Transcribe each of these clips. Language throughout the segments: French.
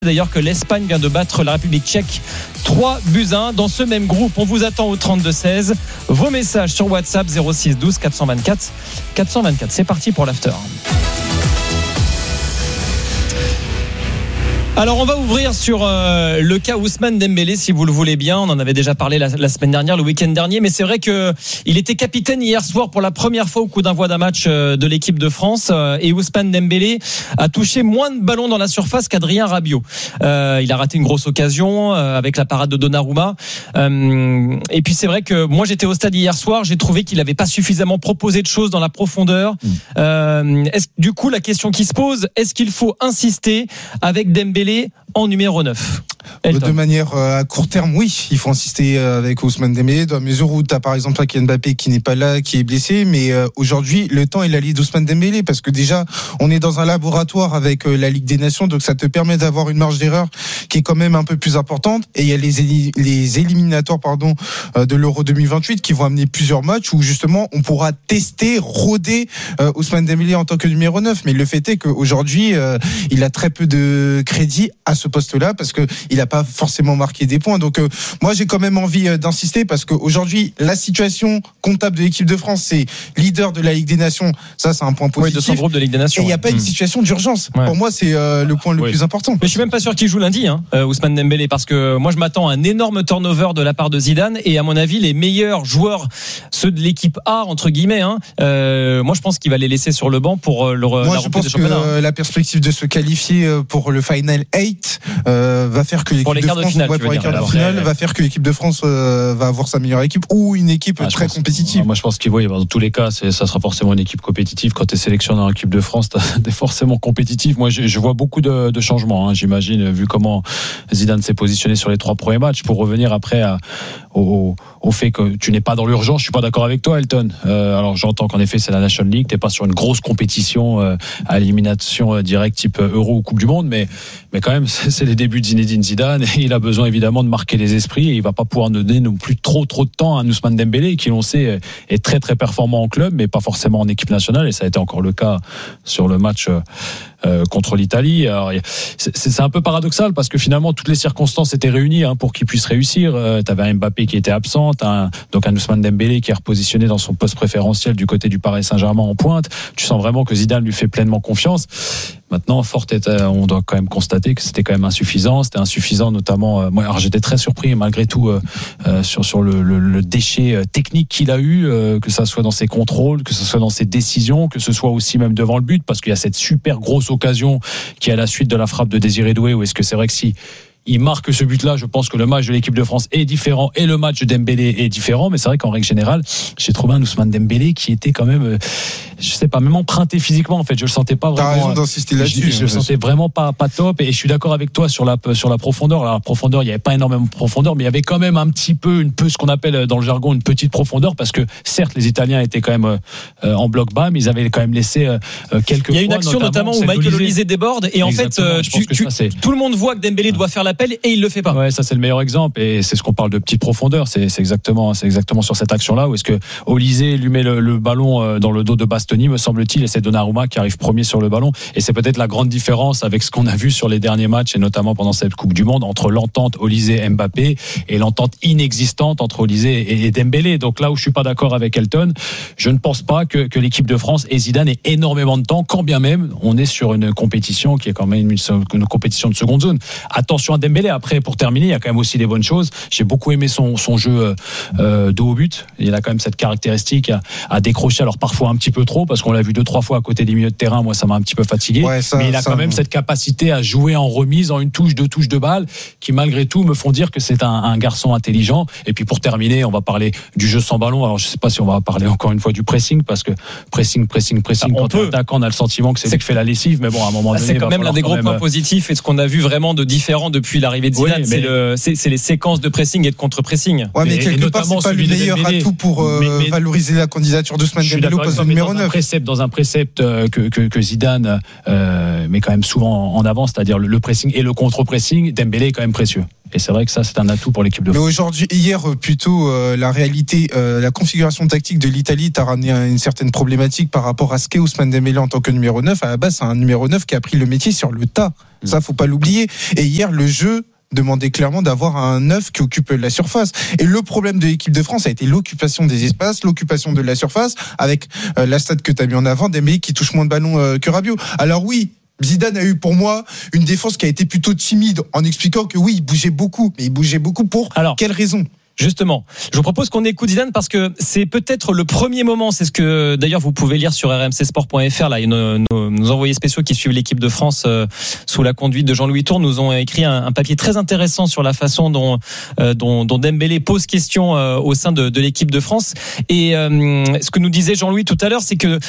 D'ailleurs que l'Espagne vient de battre la République tchèque 3-1. Dans ce même groupe, on vous attend au 32-16. Vos messages sur WhatsApp 06 12 424 424. C'est parti pour l'after. Alors on va ouvrir sur le cas Ousmane Dembélé, si vous le voulez bien. On en avait déjà parlé la semaine dernière, le week-end dernier, mais c'est vrai que il était capitaine hier soir pour la première fois au coup d'envoi d'un match de l'équipe de France, et Ousmane Dembélé a touché moins de ballons dans la surface qu'Adrien Rabiot. Il a raté une grosse occasion avec la parade de Donnarumma, et puis c'est vrai que moi j'étais au stade hier soir, j'ai trouvé qu'il n'avait pas suffisamment proposé de choses dans la profondeur. Du coup la question qui se pose, est-ce qu'il faut insister avec Dembélé en numéro 9? Elton. De manière à court terme, oui, il faut insister avec Ousmane Dembélé, dans la mesure où tu as par exemple Kylian Mbappé qui n'est pas là, qui est blessé, mais aujourd'hui le temps est l'allié d'Ousmane Dembélé, parce que déjà on est dans un laboratoire avec la Ligue des Nations, donc ça te permet d'avoir une marge d'erreur qui est quand même un peu plus importante, et il y a les éliminatoires de l'Euro 2028 qui vont amener plusieurs matchs où justement on pourra tester, rôder Ousmane Dembélé en tant que numéro 9, mais le fait est qu'aujourd'hui il a très peu de crédit à ce poste-là, parce que il n'a pas forcément marqué des points. Donc moi j'ai quand même envie d'insister, parce qu'aujourd'hui la situation comptable de l'équipe de France, c'est leader de la Ligue des Nations, ça c'est un point positif. Oui, de son groupe de Ligue des Nations. Et il n'y a pas une situation d'urgence. Ouais. Pour moi c'est le point le plus important. Mais je suis même pas sûr qu'il joue lundi, Ousmane Dembélé, parce que moi je m'attends à un énorme turnover de la part de Zidane, et à mon avis les meilleurs joueurs, ceux de l'équipe A entre guillemets, moi je pense qu'il va les laisser sur le banc pour le moi je pense que la perspective de se qualifier pour le Final 8 va faire que l'équipe de France va faire que l'équipe de France va avoir sa meilleure équipe, ou une équipe très compétitive. Moi je pense qu'il dans tous les cas ça sera forcément une équipe compétitive. Quand tu es sélectionné en équipe de France, t'es forcément compétitif. Moi je vois beaucoup de changements, j'imagine, vu comment Zidane s'est positionné sur les 3 premiers matchs. Pour revenir après au fait que tu n'es pas dans l'urgence, je suis pas d'accord avec toi, Elton. Alors j'entends qu'en effet c'est la National League, t'es pas sur une grosse compétition à élimination directe type Euro ou Coupe du Monde, mais quand même c'est les débuts de Zinedine Zidane, et il a besoin évidemment de marquer les esprits, et il va pas pouvoir donner non plus trop de temps à Ousmane Dembélé, qui l'on sait est très très performant en club, mais pas forcément en équipe nationale, et ça a été encore le cas sur le match contre l'Italie. Alors, c'est un peu paradoxal, parce que finalement toutes les circonstances étaient réunies pour qu'il puisse réussir. T'avais un Mbappé qui était absent, donc un Ousmane Dembélé qui est repositionné dans son poste préférentiel du côté du Paris Saint-Germain en pointe. Tu sens vraiment que Zidane lui fait pleinement confiance. Maintenant, on doit quand même constater que c'était quand même insuffisant. C'était insuffisant, notamment. Moi, alors j'étais très surpris malgré tout sur le déchet technique qu'il a eu, que ça soit dans ses contrôles, que ce soit dans ses décisions, que ce soit aussi même devant le but, parce qu'il y a cette super grosse occasion qui est à la suite de la frappe de Désiré Doué. Ou est-ce que c'est vrai que si il marque ce but-là, je pense que le match de l'équipe de France est différent, et le match de Dembélé est différent. Mais c'est vrai qu'en règle générale, j'ai trouvé un Ousmane Dembélé qui était quand même, je sais pas, même emprunté physiquement, en fait. Je le sentais pas vraiment. T'as raison d'insister là-dessus. Je le sentais vraiment pas top, et je suis d'accord avec toi sur la profondeur. Alors, la profondeur, il y avait pas énormément de profondeur, mais il y avait quand même un petit peu, ce qu'on appelle dans le jargon une petite profondeur, parce que certes les Italiens étaient quand même en bloc bas, mais ils avaient quand même laissé quelques fois. Il y a une action notamment où Michael Olise déborde, et en fait tout le monde voit que Dembélé doit faire l'appel, et il le fait pas. Ouais, ça c'est le meilleur exemple, et c'est ce qu'on parle de petite profondeur. C'est exactement sur cette action-là où est-ce que Olise lui met le ballon dans le dos de Bastoni, me semble-t-il, et c'est Donnarumma qui arrive premier sur le ballon. Et c'est peut-être la grande différence avec ce qu'on a vu sur les derniers matchs, et notamment pendant cette Coupe du Monde, entre l'entente Olise-Mbappé et l'entente inexistante entre Olise et Dembélé. Donc là où je suis pas d'accord avec Elton, je ne pense pas que l'équipe de France et Zidane aient énormément de temps, quand bien même on est sur une compétition qui est quand même une compétition de seconde zone. Attention à Dembélé. Après, pour terminer, il y a quand même aussi des bonnes choses. J'ai beaucoup aimé son jeu de haut but. Il a quand même cette caractéristique à décrocher, alors parfois un petit peu trop, parce qu'on l'a vu 2-3 fois à côté des milieux de terrain. Moi, ça m'a un petit peu fatigué. Ouais, mais il a quand même cette capacité à jouer en remise, en une touche, 2 touches de balle, qui malgré tout me font dire que c'est un garçon intelligent. Et puis pour terminer, on va parler du jeu sans ballon. Alors je sais pas si on va parler encore une fois du pressing, parce que pressing. Quand on attaque, on a le sentiment que c'est lui qui fait la lessive. Mais bon, à un moment donné, c'est quand même l'un des gros points positifs, et ce qu'on a vu vraiment de différent depuis l'arrivée de Zidane, c'est les séquences de pressing et de contre-pressing. Ouais, mais quelque part, c'est pas le meilleur atout pour valoriser la candidature d'Ousmane Dembélé au poste de numéro 9. Dans un précepte que Zidane met quand même souvent en avant, c'est-à-dire le pressing et le contre-pressing, Dembélé est quand même précieux. Et c'est vrai que ça, c'est un atout pour l'équipe de France. Mais aujourd'hui, hier, plutôt, la réalité, la configuration tactique de l'Italie t'a ramené à une certaine problématique par rapport à ce qu'est Ousmane Dembélé en tant que numéro 9. À la base, c'est un numéro 9 qui a pris le métier sur le tas. Ça, faut pas l'oublier. Et hier, le jeu demandait clairement d'avoir un 9 qui occupe la surface. Et le problème de l'équipe de France a été l'occupation des espaces, l'occupation de la surface, avec la stat que tu as mis en avant, Dembélé qui touche moins de ballons que Rabiot. Alors oui, Zidane a eu pour moi une défense qui a été plutôt timide en expliquant que oui, il bougeait beaucoup. Mais il bougeait beaucoup pour quelle raison ? Justement, je vous propose qu'on écoute Zidane parce que c'est peut-être le premier moment, c'est ce que d'ailleurs vous pouvez lire sur rmcsport.fr, là, nos envoyés spéciaux qui suivent l'équipe de France sous la conduite de Jean-Louis Tour nous ont écrit un papier très intéressant sur la façon dont Dembélé pose question au sein de l'équipe de France. Et ce que nous disait Jean-Louis tout à l'heure, c'est que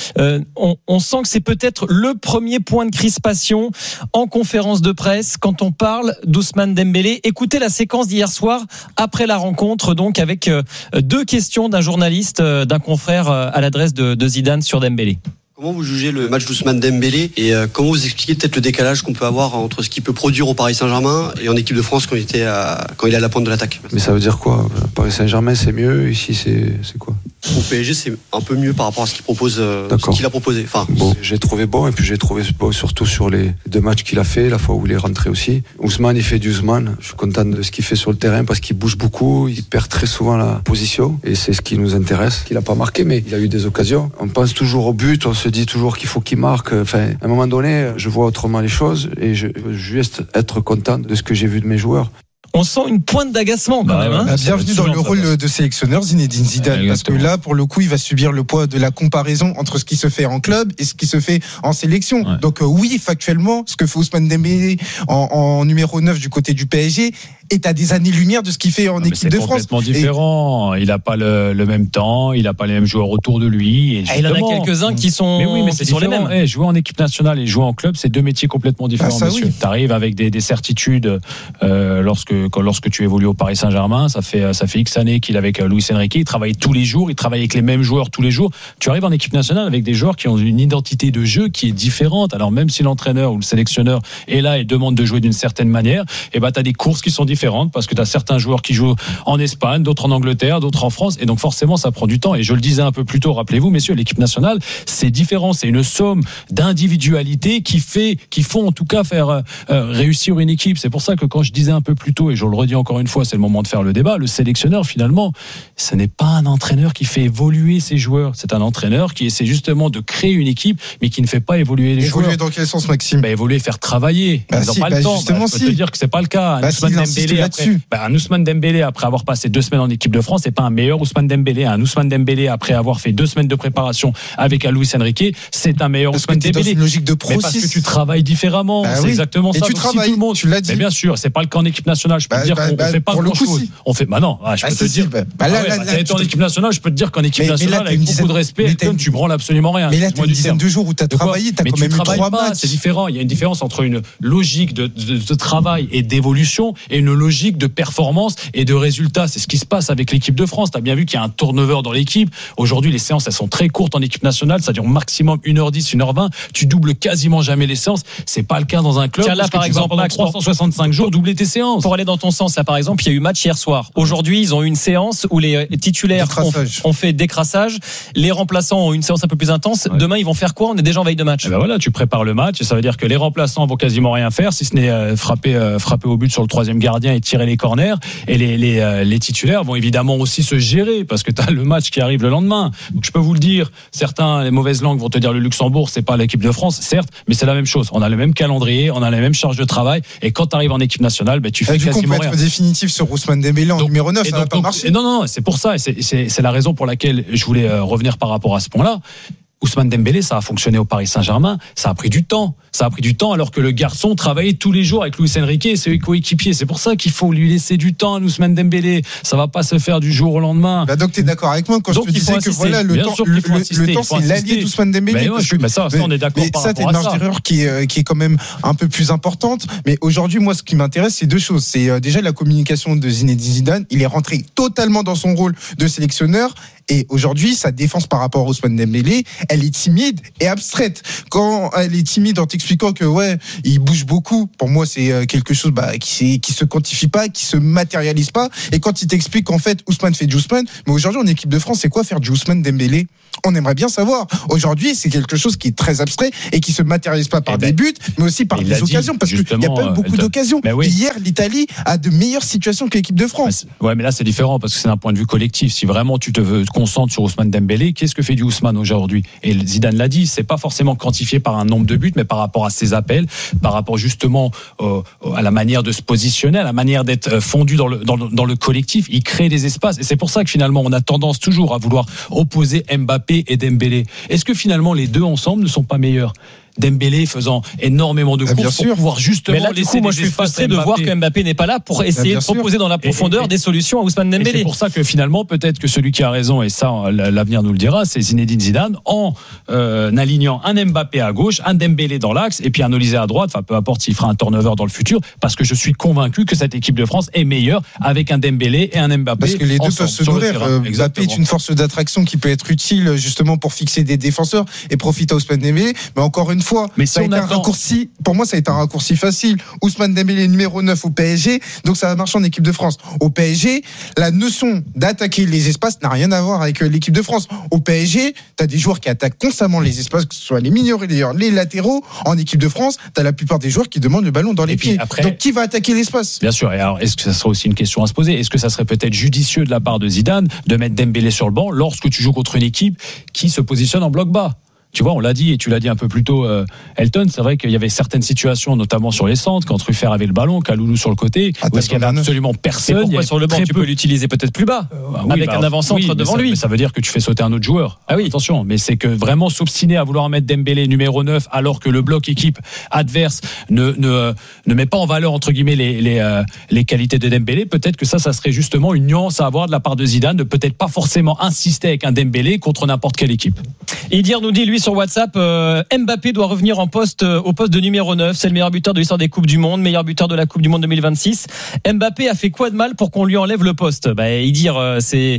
on sent que c'est peut-être le premier point de crispation en conférence de presse quand on parle d'Ousmane Dembélé. Écoutez la séquence d'hier soir après la rencontre, donc avec deux questions d'un journaliste, d'un confrère à l'adresse de Zidane sur Dembélé. Comment vous jugez le match d'Ousmane Dembélé et comment vous expliquez peut-être le décalage qu'on peut avoir entre ce qu'il peut produire au Paris Saint-Germain et en équipe de France quand il est à la pointe de l'attaque? Mais ça veut dire quoi? Paris Saint-Germain c'est mieux, ici c'est quoi? Au PSG c'est un peu mieux par rapport à ce qu'il propose, ce qu'il a proposé. Enfin, bon, j'ai trouvé bon et puis j'ai trouvé bon surtout sur les deux matchs qu'il a fait, la fois où il est rentré aussi. Ousmane il fait du Ousmane. Je suis content de ce qu'il fait sur le terrain parce qu'il bouge beaucoup, il perd très souvent la position et c'est ce qui nous intéresse. Il a pas marqué mais il a eu des occasions. On pense toujours au but, on se dit toujours qu'il faut qu'il marque. Enfin, à un moment donné, je vois autrement les choses et je veux juste être content de ce que j'ai vu de mes joueurs. On sent une pointe d'agacement quand même. Hein. Bienvenue dans le rôle de sélectionneur Zinedine Zidane, parce que là, pour le coup, il va subir le poids de la comparaison entre ce qui se fait en club et ce qui se fait en sélection. Ouais. Donc oui, factuellement, ce que fait Ousmane Dembélé en numéro 9 du côté du PSG est à des années-lumière de ce qu'il fait en équipe de France. C'est complètement différent. Il n'a pas le même temps, il n'a pas les mêmes joueurs autour de lui. Et il en a quelques-uns qui sont, mais c'est sur les mêmes. Jouer en équipe nationale et jouer en club, c'est deux métiers complètement différents. Monsieur. Oui. Tu arrives avec des certitudes lorsque tu évolues au Paris Saint-Germain. Ça fait X années qu'il est avec Luis Enrique. Il travaille tous les jours, il travaille avec les mêmes joueurs tous les jours. Tu arrives en équipe nationale avec des joueurs qui ont une identité de jeu qui est différente. Alors même si l'entraîneur ou le sélectionneur est là et demande de jouer d'une certaine manière, et tu as des courses qui sont différentes parce que tu as certains joueurs qui jouent en Espagne, d'autres en Angleterre, d'autres en France, et donc forcément ça prend du temps. Et je le disais un peu plus tôt, rappelez-vous messieurs, l'équipe nationale c'est différent, c'est une somme d'individualités qui font en tout cas faire réussir une équipe. C'est pour ça que quand je disais un peu plus tôt, et je le redis encore une fois, c'est le moment de faire le débat, le sélectionneur finalement ce n'est pas un entraîneur qui fait évoluer ses joueurs, c'est un entraîneur qui essaie justement de créer une équipe mais qui ne fait pas évoluer les joueurs. Évoluer dans quel sens, Maxime? Évoluer, faire travailler. Ils n'ont pas le temps. Je peux te dire que c'est pas le cas. Un Ousmane Dembélé après avoir passé 2 semaines en équipe de France, c'est pas un meilleur Ousmane Dembélé. Un Ousmane Dembélé après avoir fait 2 semaines de préparation avec Luis Enrique, c'est un meilleur Ousmane Dembélé. C'est une logique de processus. Parce que tu travailles différemment. C'est exactement ça. Et tu travailles, tout le monde. Tu l'as dit. Mais bien sûr, c'est pas le cas en équipe nationale. Je peux te dire qu'on fait pas grand-chose. On fait, non, je peux te dire. T'as été en équipe nationale, je peux te dire qu'en équipe nationale, avec beaucoup de respect, tu branles absolument rien. Mais là, t'as une dizaine de jours où t'as travaillé, t'as quand même eu 3 matchs. C'est différent. Il y a une différence entre une logique de travail et d'évolution et une logique de performance et de résultats. C'est ce qui se passe avec l'équipe de France. Tu as bien vu qu'il y a un turnover dans l'équipe. Aujourd'hui, les séances, elles sont très courtes en équipe nationale. Ça dure maximum 1h10, 1h20. Tu doubles quasiment jamais les séances. C'est pas le cas dans un club. Tiens, là, par exemple, pendant 365 jours, doubler tes séances. Pour aller dans ton sens, là, par exemple, il y a eu match hier soir. Aujourd'hui, ils ont eu une séance où les titulaires ont fait décrassage. Les remplaçants ont eu une séance un peu plus intense. Ouais. Demain, ils vont faire quoi? On est déjà en veille de match. Voilà, tu prépares le match et ça veut dire que les remplaçants vont quasiment rien faire, si ce n'est frapper au but sur le 3e gardien et tirer les corners. Et les titulaires vont évidemment aussi se gérer parce que tu as le match qui arrive le lendemain. Donc je peux vous le dire, certains, les mauvaises langues vont te dire le Luxembourg, c'est pas l'équipe de France, certes, mais c'est la même chose. On a le même calendrier, on a la même charge de travail et quand tu arrives en équipe nationale, tu fais quasiment rien. Du coup, on peut être définitif sur Ousmane Dembélé en numéro 9, ça va pas marcher. Non, c'est pour ça, et c'est la raison pour laquelle je voulais revenir par rapport à ce point-là. Ousmane Dembélé, ça a fonctionné au Paris Saint-Germain, ça a pris du temps. Ça a pris du temps alors que le garçon travaillait tous les jours avec Luis Enrique et ses coéquipiers. C'est pour ça qu'il faut lui laisser du temps à Ousmane Dembélé. Ça va pas se faire du jour au lendemain. Donc t'es d'accord avec moi quand donc, je te disais que voilà le temps c'est l'allié d'Ousmane Dembélé. Ça on est d'accord par rapport à ça. Ça, t'es une marge d'erreur qui est quand même un peu plus importante. Mais aujourd'hui, moi, ce qui m'intéresse, c'est 2 choses. C'est déjà la communication de Zinedine Zidane. Il est rentré totalement dans son rôle de sélectionneur Et aujourd'hui, sa défense par rapport à Ousmane Dembélé, elle est timide et abstraite. Quand elle est timide en t'expliquant que il bouge beaucoup, pour moi c'est quelque chose qui se quantifie pas, qui se matérialise pas. Et quand il t'explique qu'en fait Ousmane fait du Ousmane, mais aujourd'hui en équipe de France, c'est quoi faire du Ousmane Dembélé ? On aimerait bien savoir. Aujourd'hui, c'est quelque chose qui est très abstrait et qui se matérialise pas par des buts, mais aussi par des occasions, parce qu'il n'y a pas eu beaucoup d'occasions. Oui. Hier, l'Italie a de meilleures situations que l'équipe de France. Ouais, mais là c'est différent parce que c'est d'un point de vue collectif. Si vraiment tu te concentres sur Ousmane Dembélé, qu'est-ce que fait du Ousmane aujourd'hui ? Et Zidane l'a dit, c'est pas forcément quantifié par un nombre de buts, mais par rapport à ses appels, par rapport justement à la manière de se positionner, à la manière d'être fondu dans le collectif. Il crée des espaces et c'est pour ça que finalement on a tendance toujours à vouloir opposer Mbappé et Dembélé. Est-ce que finalement les deux ensemble ne sont pas meilleurs ? Dembélé faisant énormément de courses pour pouvoir justement mais là, laisser moi je suis frustré de voir que Mbappé n'est pas là pour essayer de proposer dans la profondeur des solutions à Ousmane Dembélé. Et c'est pour ça que finalement peut-être que celui qui a raison, et ça l'avenir nous le dira, c'est Zinedine Zidane en alignant un Mbappé à gauche, un Dembélé dans l'axe et puis un Olysée à droite, peu importe s'il fera un turnover dans le futur, parce que je suis convaincu que cette équipe de France est meilleure avec un Dembélé et un Mbappé. Parce que les deux peuvent se nourrir. Mbappé est une force d'attraction qui peut être utile justement pour fixer des défenseurs et profiter à Ousmane Dembélé, mais encore une fois, mais ça a été un raccourci. Pour moi, ça a été un raccourci facile. Ousmane Dembélé numéro 9 au PSG, donc ça va marcher en équipe de France. Au PSG, la notion d'attaquer les espaces n'a rien à voir avec l'équipe de France. Au PSG, t'as des joueurs qui attaquent constamment les espaces, que ce soit les milieux, les latéraux. En équipe de France, t'as la plupart des joueurs qui demandent le ballon dans les pieds. Après, donc qui va attaquer l'espace ? Bien sûr. Et alors, est-ce que ça serait aussi une question à se poser ? Est-ce que ça serait peut-être judicieux de la part de Zidane de mettre Dembélé sur le banc lorsque tu joues contre une équipe qui se positionne en bloc bas ? Tu vois, on l'a dit et tu l'as dit un peu plus tôt, Elton, c'est vrai qu'il y avait certaines situations, notamment sur les centres, quand Truffert avait le ballon, Kaloulou sur le côté, où est-ce qu'il y avait absolument personne. Et pourquoi sur le banc tu peux l'utiliser peut-être plus bas, avec un avant-centre devant lui. Mais ça veut dire que tu fais sauter un autre joueur. Ah oui. Attention, mais c'est que vraiment s'obstiner à vouloir mettre Dembélé numéro 9 alors que le bloc équipe adverse ne met pas en valeur entre guillemets les qualités de Dembélé, peut-être que ça serait justement une nuance à avoir de la part de Zidane, de peut-être pas forcément insister avec un Dembélé contre n'importe quelle équipe. Idir nous dit lui sur WhatsApp, Mbappé doit revenir au poste de numéro 9. C'est le meilleur buteur de l'histoire des Coupes du Monde, meilleur buteur de la Coupe du Monde 2026. Mbappé a fait quoi de mal pour qu'on lui enlève le poste ? Idir, c'est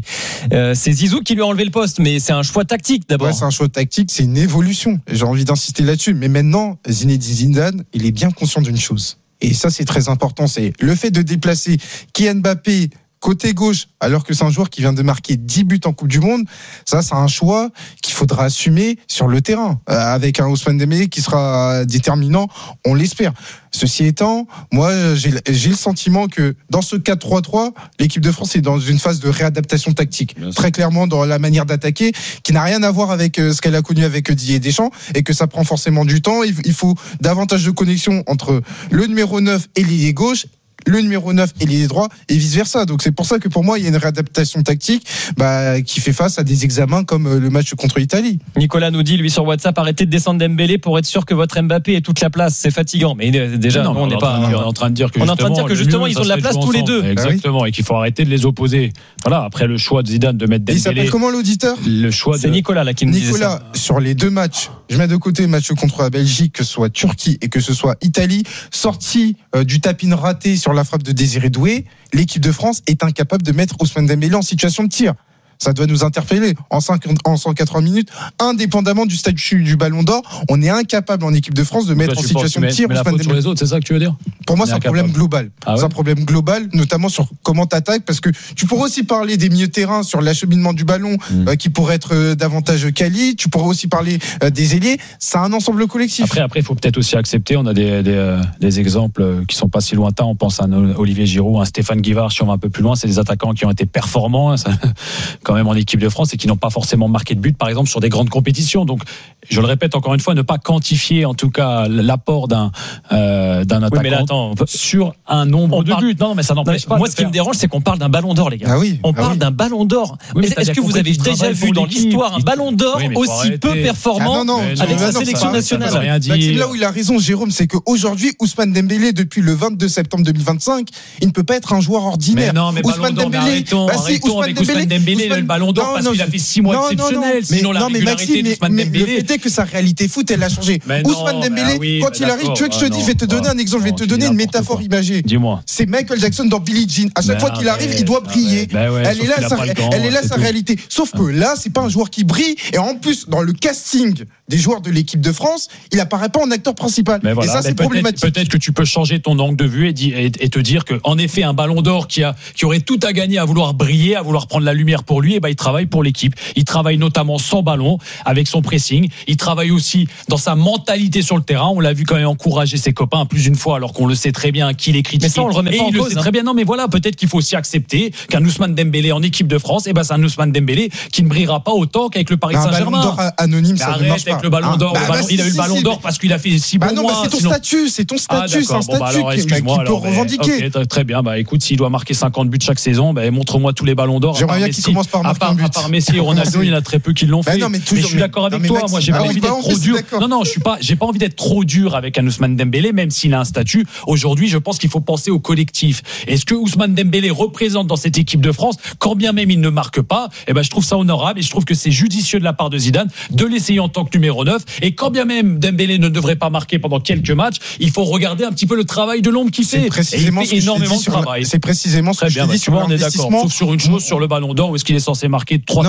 Zizou qui lui a enlevé le poste, mais c'est un choix tactique d'abord. Ouais, c'est un choix tactique, c'est une évolution. J'ai envie d'insister là-dessus. Mais maintenant, Zinedine Zidane, il est bien conscient d'une chose. Et ça, c'est très important. C'est le fait de déplacer Kylian Mbappé côté gauche, alors que c'est un joueur qui vient de marquer 10 buts en Coupe du Monde. Ça, c'est un choix qu'il faudra assumer sur le terrain, avec un Ousmane Dembélé qui sera déterminant, on l'espère. Ceci étant, moi, j'ai le sentiment que dans ce 4-3-3, l'équipe de France est dans une phase de réadaptation tactique. Très clairement dans la manière d'attaquer, qui n'a rien à voir avec ce qu'elle a connu avec Didier Deschamps, et que ça prend forcément du temps. Il faut davantage de connexion entre le numéro 9 et l'ailier gauche, le numéro 9 et l'ailier droit et vice versa. Donc c'est pour ça que pour moi il y a une réadaptation tactique qui fait face à des examens comme le match contre l'Italie. Nicolas nous dit lui sur WhatsApp, arrêtez de descendre Dembélé pour être sûr que votre Mbappé ait toute la place, c'est fatigant. Mais déjà on n'est pas en train de dire que justement ils ont de la place tous les deux. Exactement, et qu'il faut arrêter de les opposer. Voilà, après le choix de Zidane de mettre Dembélé. Il s'appelle comment l'auditeur ? C'est Nicolas là qui me disait ça. Nicolas, sur les deux matchs, je mets de côté le match contre la Belgique, que ce soit Turquie et que ce soit Italie, sorti du tapin raté sur la frappe de Désiré Doué, l'équipe de France est incapable de mettre Ousmane Dembélé en situation de tir. Ça doit nous interpeller. En 180 minutes, indépendamment du statut du Ballon d'Or, on est incapable en équipe de France de mettre en situation de tir Ousmane Dembélé. Sur les autres, c'est ça que tu veux dire ? Pour moi, c'est un problème global. C'est un problème global, notamment sur comment t'attaques, parce que tu pourrais aussi parler des milieux de terrain sur l'acheminement du ballon, qui pourrait être davantage quali. Tu pourrais aussi parler des ailiers. C'est un ensemble collectif. Après, il faut peut-être aussi accepter. On a des exemples qui sont pas si lointains. On pense à Olivier Giroud, à Stéphane Guivard. Si on va un peu plus loin, c'est des attaquants qui ont été performants quand même en équipe de France et qui n'ont pas forcément marqué de but, par exemple, sur des grandes compétitions. Donc, je le répète encore une fois, ne pas quantifier en tout cas l'apport d'un attaquant sur un nombre de buts. Non, mais ça n'empêche pas. Moi, ce qui me dérange, c'est qu'on parle d'un Ballon d'Or, les gars. On parle d'un Ballon d'Or. Oui, est-ce que vous avez déjà vu dans l'histoire un Ballon d'Or aussi peu performant avec sa sélection nationale ? Là où il a raison, Jérôme, c'est qu'aujourd'hui, Ousmane Dembélé, depuis le 22 septembre 2025, il ne peut pas être un joueur ordinaire. Mais non, mais Ousmane Dembélé, Ousmane a eu le ballon d'or parce qu'il a fait 6 mois exceptionnels. Sinon, la régularité d'Ousmane Dembélé. Le fait est que sa réalité foot, elle a changé. Ousmane Dembélé, quand il arrive, tu veux que je te dise, je vais te donner un exemple, je vais te donner une métaphore imagée. Dis-moi. C'est Michael Jackson dans Billie Jean. À chaque fois qu'il arrive, il doit briller. Elle est là sa réalité. Sauf que là, c'est pas un joueur qui brille. Et en plus, dans le casting des joueurs de l'équipe de France, il apparaît pas en acteur principal. Et ça, c'est problématique. Peut-être que tu peux changer ton angle de vue et te dire que, en effet, un ballon d'or qui aurait tout à gagner à vouloir briller, à vouloir prendre la lumière pour lui, il travaille pour l'équipe. Il travaille notamment sans ballon, avec son pressing. Il travaille aussi dans sa mentalité sur le terrain. On l'a vu quand même encourager ses copains plus d'une fois, alors qu'on le sait très bien qu'il est critiqué. Mais ça, on le remet pas en cause. Il le sait très bien. Non, mais voilà, peut-être qu'il faut aussi accepter qu'un Ousmane Dembélé en équipe de France, c'est un Ousmane Dembélé qui ne brillera pas autant qu'avec le Paris Saint-Germain. Un ballon d'or anonyme, ça ne marche pas. Avec le ballon d'or. Il a eu le ballon d'or parce qu'il a fait 6 bons mois. C'est ton statut, c'est un statut qu'il peut revendiquer. Très bien. Écoute, s'il doit marquer 50 buts chaque saison, montre-moi tous les ballons d'or. J'aimerais bien qu'il commence par marquer un but. À part Messi et Ronaldo, il y en a très peu qui l'ont fait. Mais je suis d'accord avec toi. Moi, j'ai pas envie d'être trop dur. Non, j'ai pas envie d'être trop dur avec un Ousmane Dembélé, même s'il a un statut. Aujourd'hui, je pense qu'il faut penser au collectif. Est-ce que Ousmane Dembélé représente dans cette équipe de France, quand bien même il ne marque pas, je trouve ça honorable et je trouve que c'est judicieux de la part de Zidane de l'essayer en tant que numéro 9. Et quand bien même Dembélé ne devrait pas marquer pendant quelques matchs, il faut regarder un petit peu le travail de l'ombre qu'il fait. Et il fait énormément de travail. C'est précisément ce que je dis sur on est d'accord. Sauf sur une chose, sur le ballon d'or, où est-ce qu'il est censé marquer 3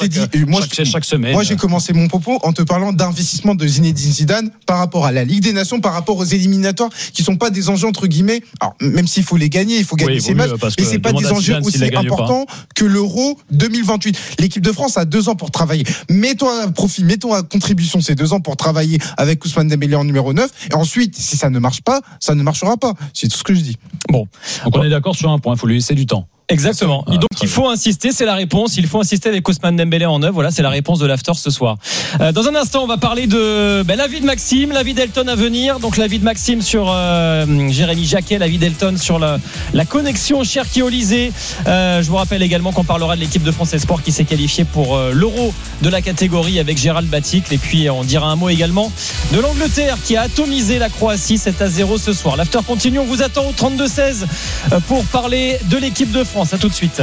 chaque semaine. Moi, j'ai commencé mon propos en te parlant d'investissement de Zinedine Zidane par rapport à la Ligue des Nations, par rapport aux éliminatoires, qui sont pas des enjeux entre guillemets. Alors, même s'il faut les gagner, il faut gagner ces matchs, mais c'est pas des enjeux aussi importants que l'Euro 2028. L'équipe de France a 2 ans pour travailler. Mets-toi à profit, mets-toi à contribution ces 2 ans pour travailler avec Ousmane Dembélé en numéro 9. Et ensuite, si ça ne marche pas, ça ne marchera pas. C'est tout ce que je dis. Bon. Donc on est d'accord sur un point, il faut lui laisser du temps. Exactement. Et donc il faut insister, c'est la réponse. Il faut insister avec Ousmane Dembélé en 9. Voilà, c'est la réponse de l'after ce soir. Dans un instant, on va parler de l'avis de Maxime, l'avis d'Elton à venir. Donc l'avis de Maxime sur Jérémy Jacquet, l'avis d'Elton sur la connexion Cherki-Olysée. Je vous rappelle également qu'on parlera de l'équipe de France Espoir qui s'est qualifiée pour l'Euro de la catégorie avec Gérald Baticle. Et puis on dira un mot également de l'Angleterre qui a atomisé la Croatie 7-0 ce soir. L'after continue. On vous attend au 32-16 pour parler de l'équipe de France. À tout de suite.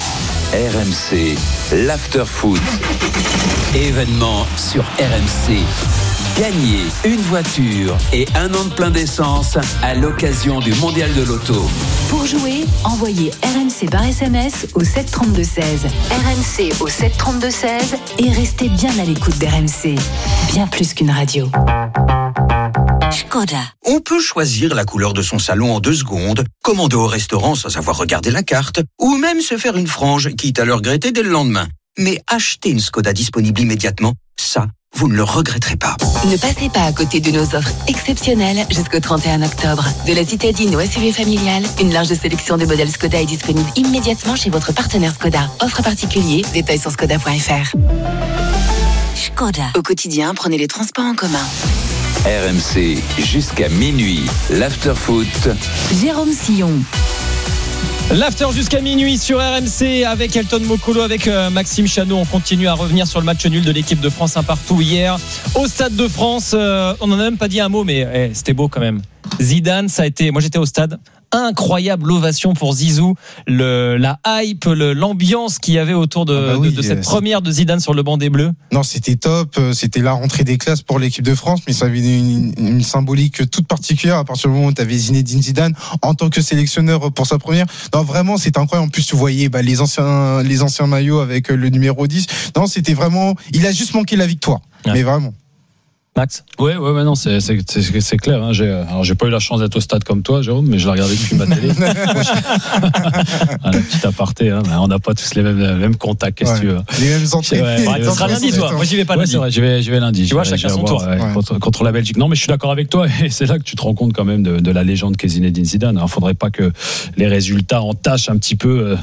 RMC, l'after foot. Événement sur RMC. Gagnez une voiture et 1 an de plein d'essence à l'occasion du Mondial de l'Auto. Pour jouer, envoyez RMC par SMS au 732-16. RMC au 732-16 et restez bien à l'écoute d'RMC. Bien plus qu'une radio. Škoda. On peut choisir la couleur de son salon en 2 secondes, commander au restaurant sans avoir regardé la carte, ou même se faire une frange, quitte à le regretter dès le lendemain. Mais acheter une Škoda disponible immédiatement, ça, vous ne le regretterez pas. Ne passez pas à côté de nos offres exceptionnelles jusqu'au 31 octobre. De la citadine au SUV familial, une large sélection de modèles Škoda est disponible immédiatement chez votre partenaire Škoda. Offre particulier, détails sur škoda.fr. Škoda. Au quotidien, prenez les transports en commun. RMC, jusqu'à minuit, l'after-foot. Jérôme Sillon. L'after jusqu'à minuit sur RMC avec Elton Mokolo, avec Maxime Chanot. On continue à revenir sur le match nul de l'équipe de France 1-1 hier au Stade de France. On n'en a même pas dit un mot, mais c'était beau quand même. Zidane, ça a été... Moi j'étais au stade. Incroyable ovation pour Zizou, la hype, l'ambiance qu'il y avait autour de cette première de Zidane sur le banc des Bleus. Non, c'était top, c'était la rentrée des classes pour l'équipe de France, mais ça avait une symbolique toute particulière à partir du moment où tu avais Zinedine Zidane en tant que sélectionneur pour sa première. Non, vraiment, c'était incroyable. En plus, tu voyais les anciens maillots avec le numéro 10. Non, c'était vraiment, il a juste manqué la victoire. Ouais. Mais vraiment. Max? Ouais, non, c'est clair. Hein. J'ai pas eu la chance d'être au stade comme toi, Jérôme, mais je l'ai regardé depuis ma télé. Un petit aparté, hein, on n'a pas tous les mêmes contacts, qu'est-ce que tu veux. Les mêmes entrées. Tu seras lundi, toi. Moi, j'y vais pas lundi. C'est vrai, j'y vais lundi. Tu vois, chacun son tour. Contre la Belgique. Non, mais je suis d'accord avec toi, et c'est là que tu te rends compte quand même de la légende qu'est Zinedine Zidane. Il faudrait pas que les résultats entachent un petit peu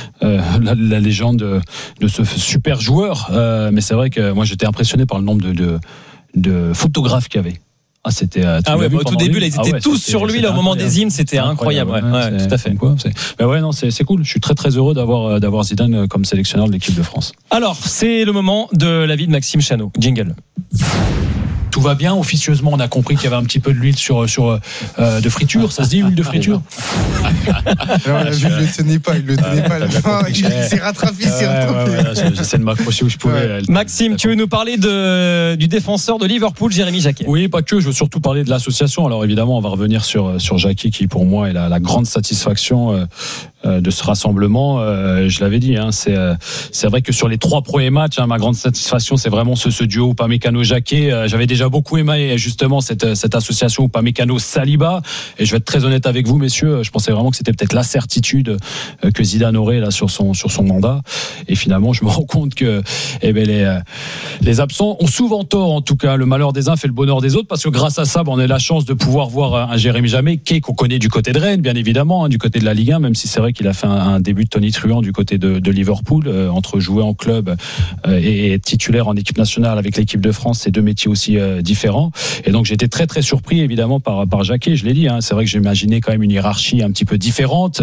la légende de ce super joueur. Mais c'est vrai que moi, j'étais impressionné par le nombre de photographes qu'il y avait. C'était au tout début, ils étaient tous sur lui au moment des hymnes, c'était incroyable. Ouais, tout à fait. C'est cool. Je suis très très heureux d'avoir Zidane comme sélectionneur de l'équipe de France. Alors, c'est le moment de l'avis de Maxime Chanot. Jingle. tout va bien. Officieusement, on a compris qu'il y avait un petit peu de l'huile sur de friture. Ça se dit, huile de friture? Alors, il le tenait pas. Il s'est rattrapé. J'essaie de m'accrocher où je pouvais. Maxime, tu veux nous parler du défenseur de Liverpool, Jérémy Jacquet? Oui, pas que. Je veux surtout parler de l'association. Alors évidemment, on va revenir sur Jacquet, qui pour moi est la grande satisfaction de ce rassemblement. Je l'avais dit, c'est vrai que sur les 3 premiers matchs, ma grande satisfaction, c'est vraiment ce duo Upamecano-Jacquet. J'avais déjà beaucoup aimé justement cette association Upamecano-Saliba, et je vais être très honnête avec vous, messieurs, je pensais vraiment que c'était peut-être la certitude que Zidane aurait là sur son mandat, et finalement je me rends compte que les absents ont souvent tort. En tout cas, le malheur des uns fait le bonheur des autres, parce que grâce à ça, on a la chance de pouvoir voir un Jérémy Jacquet qu'on connaît du côté de Rennes, bien évidemment, du côté de la Ligue 1, même si c'est vrai qu'il a fait un début de tonitruant du côté de Liverpool, entre jouer en club et être titulaire en équipe nationale avec l'équipe de France, c'est 2 métiers aussi différents. Et donc j'ai été très très surpris évidemment par Jacquet, je l'ai dit, c'est vrai que j'imaginais quand même une hiérarchie un petit peu différente,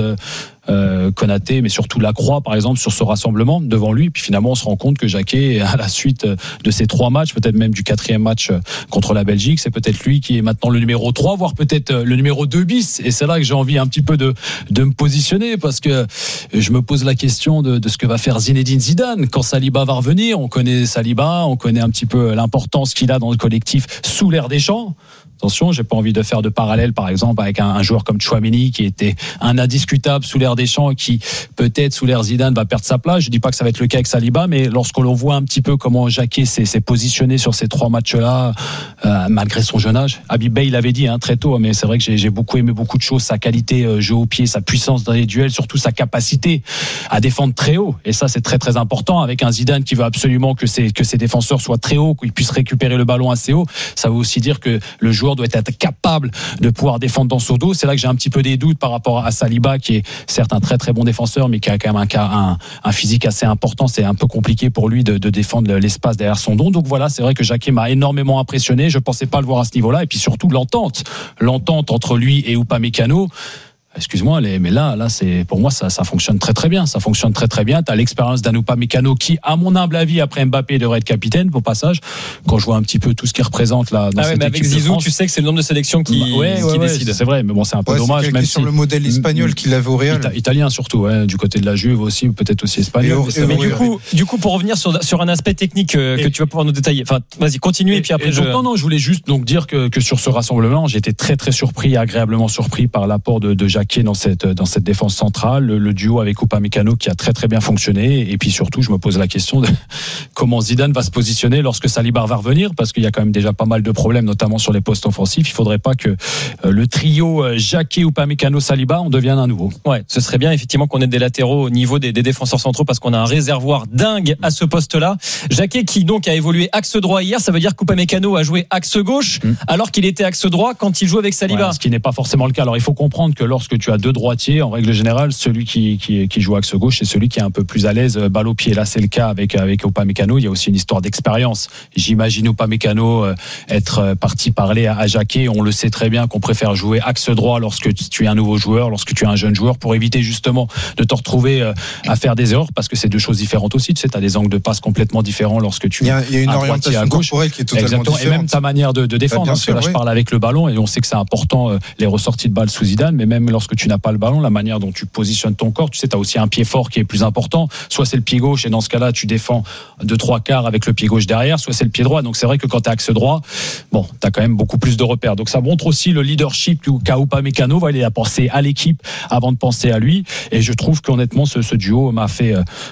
Konaté, mais surtout Lacroix par exemple sur ce rassemblement devant lui, puis finalement on se rend compte que Jacquet, à la suite de ces 3 matchs, peut-être même du 4e match contre la Belgique, c'est peut-être lui qui est maintenant le numéro 3, voire peut-être le numéro 2 bis, et c'est là que j'ai envie un petit peu de me positionner, parce que je me pose la question de ce que va faire Zinedine Zidane quand Saliba va revenir. On connaît Saliba, on connaît un petit peu l'importance qu'il a dans le collectif sous l'ère Deschamps. Attention, j'ai pas envie de faire de parallèle, par exemple, avec un joueur comme Tchouaméni, qui était un indiscutable sous l'ère Deschamps, et qui peut-être sous l'ère Zidane va perdre sa place. Je dis pas que ça va être le cas avec Saliba, mais lorsqu'on voit un petit peu comment Jacquet s'est positionné sur ces 3 matchs-là, malgré son jeune âge. Habib Bey l'avait dit très tôt, mais c'est vrai que j'ai beaucoup aimé beaucoup de choses, sa qualité jeu au pied, sa puissance dans les duels, surtout sa capacité à défendre très haut. Et ça, c'est très très important, avec un Zidane qui veut absolument que ses défenseurs soient très hauts, qu'ils puissent récupérer le ballon assez haut. Ça veut aussi dire que le joueur doit être capable de pouvoir défendre dans son dos. C'est là que j'ai un petit peu des doutes par rapport à Saliba, qui est certes un très très bon défenseur, mais qui a quand même un physique assez important. C'est un peu compliqué pour lui de défendre l'espace derrière son dos. Donc voilà, c'est vrai que Jacquet m'a énormément impressionné. Je pensais pas le voir à ce niveau-là. Et puis surtout l'entente entre lui et Upamecano. Excuse-moi, mais là, c'est, pour moi, ça fonctionne très très bien. Ça fonctionne très très bien. T'as l'expérience d'un Upamecano qui, à mon humble avis, après Mbappé, devrait être capitaine, au passage. Quand je vois un petit peu tout ce qu'il représente là dans cette équipe avec Zizou, de France, tu sais que c'est le nombre de sélections qui décide. C'est vrai, mais bon, c'est un peu dommage. Même sur le modèle espagnol qu'il avait au Real. Italien surtout, du côté de la Juve aussi, ou peut-être aussi espagnol. Mais du coup, pour revenir sur un aspect technique que tu vas pouvoir nous détailler. Enfin, vas-y, continue et puis après. Non, je voulais juste donc dire que sur ce rassemblement, j'ai été très très surpris, agréablement surpris par l'apport de Jacquet dans cette défense centrale, le duo avec Upamecano qui a très très bien fonctionné. Et puis surtout, je me pose la question de comment Zidane va se positionner lorsque Saliba va revenir, parce qu'il y a quand même déjà pas mal de problèmes, notamment sur les postes offensifs. Il faudrait pas que le trio Jacquet, Upamecano, Saliba en devienne un nouveau. Ouais, ce serait bien effectivement qu'on ait des latéraux au niveau des défenseurs centraux, parce qu'on a un réservoir dingue à ce poste-là. Jacquet qui donc a évolué axe droit hier, ça veut dire qu'Upamecano a joué axe gauche alors qu'il était axe droit quand il joue avec Saliba. Ouais, ce qui n'est pas forcément le cas. Alors il faut comprendre que lorsque tu as 2 droitiers, en règle générale, celui qui joue axe gauche, c'est celui qui est un peu plus à l'aise balle au pied. Là, c'est le cas avec Upamecano. Il y a aussi une histoire d'expérience. J'imagine Upamecano être parti parler à Jacquet. On le sait très bien qu'on préfère jouer axe droit lorsque tu es un nouveau joueur, lorsque tu es un jeune joueur, pour éviter justement de te retrouver à faire des erreurs, parce que c'est 2 choses différentes aussi. Tu sais, tu as des angles de passe complètement différents lorsque tu il y a une orientation corporelle qui est totalement différente. Et même ta manière de défendre. Parce que là, je parle avec le ballon, et on sait que c'est important, les ressorties de balles sous Zidane, mais même lorsque tu n'as pas le ballon, la manière dont tu positionnes ton corps, tu sais, tu as aussi un pied fort qui est plus important. Soit c'est le pied gauche, et dans ce cas-là, tu défends de 3/4 avec le pied gauche derrière, soit c'est le pied droit. Donc c'est vrai que quand tu es axe droit, bon, tu as quand même beaucoup plus de repères. Donc ça montre aussi le leadership qu'a Upamecano. Il a pensé à l'équipe avant de penser à lui. Et je trouve qu'honnêtement, ce duo m'a fait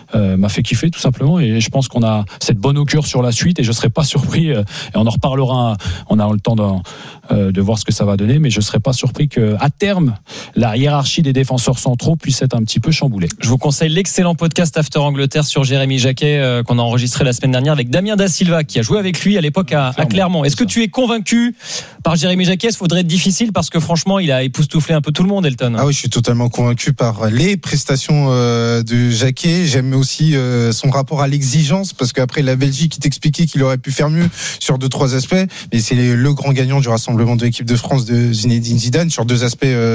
kiffer tout simplement. Et je pense qu'on a cette bonne augure sur la suite, et je serais pas surpris, et on en reparlera, on a le temps de voir ce que ça va donner, mais je serais pas surpris qu'à terme, la hiérarchie des défenseurs centraux puisse être un petit peu chamboulée. Je vous conseille l'excellent podcast After Angleterre sur Jérémy Jacquet qu'on a enregistré la semaine dernière avec Damien Da Silva, qui a joué avec lui à l'époque à Clermont. Est-ce que tu es convaincu par Jérémy Jacquet? Il faudrait être difficile, parce que franchement, il a époustouflé un peu tout le monde, Elton. Ah oui, je suis totalement convaincu par les prestations de Jacquet. J'aime aussi son rapport à l'exigence, parce qu'après la Belgique, il t'expliquait qu'il aurait pu faire mieux sur 2-3 aspects, mais c'est le grand gagnant du rassemblement de l'équipe de France de Zinedine Zidane sur 2 aspects totalement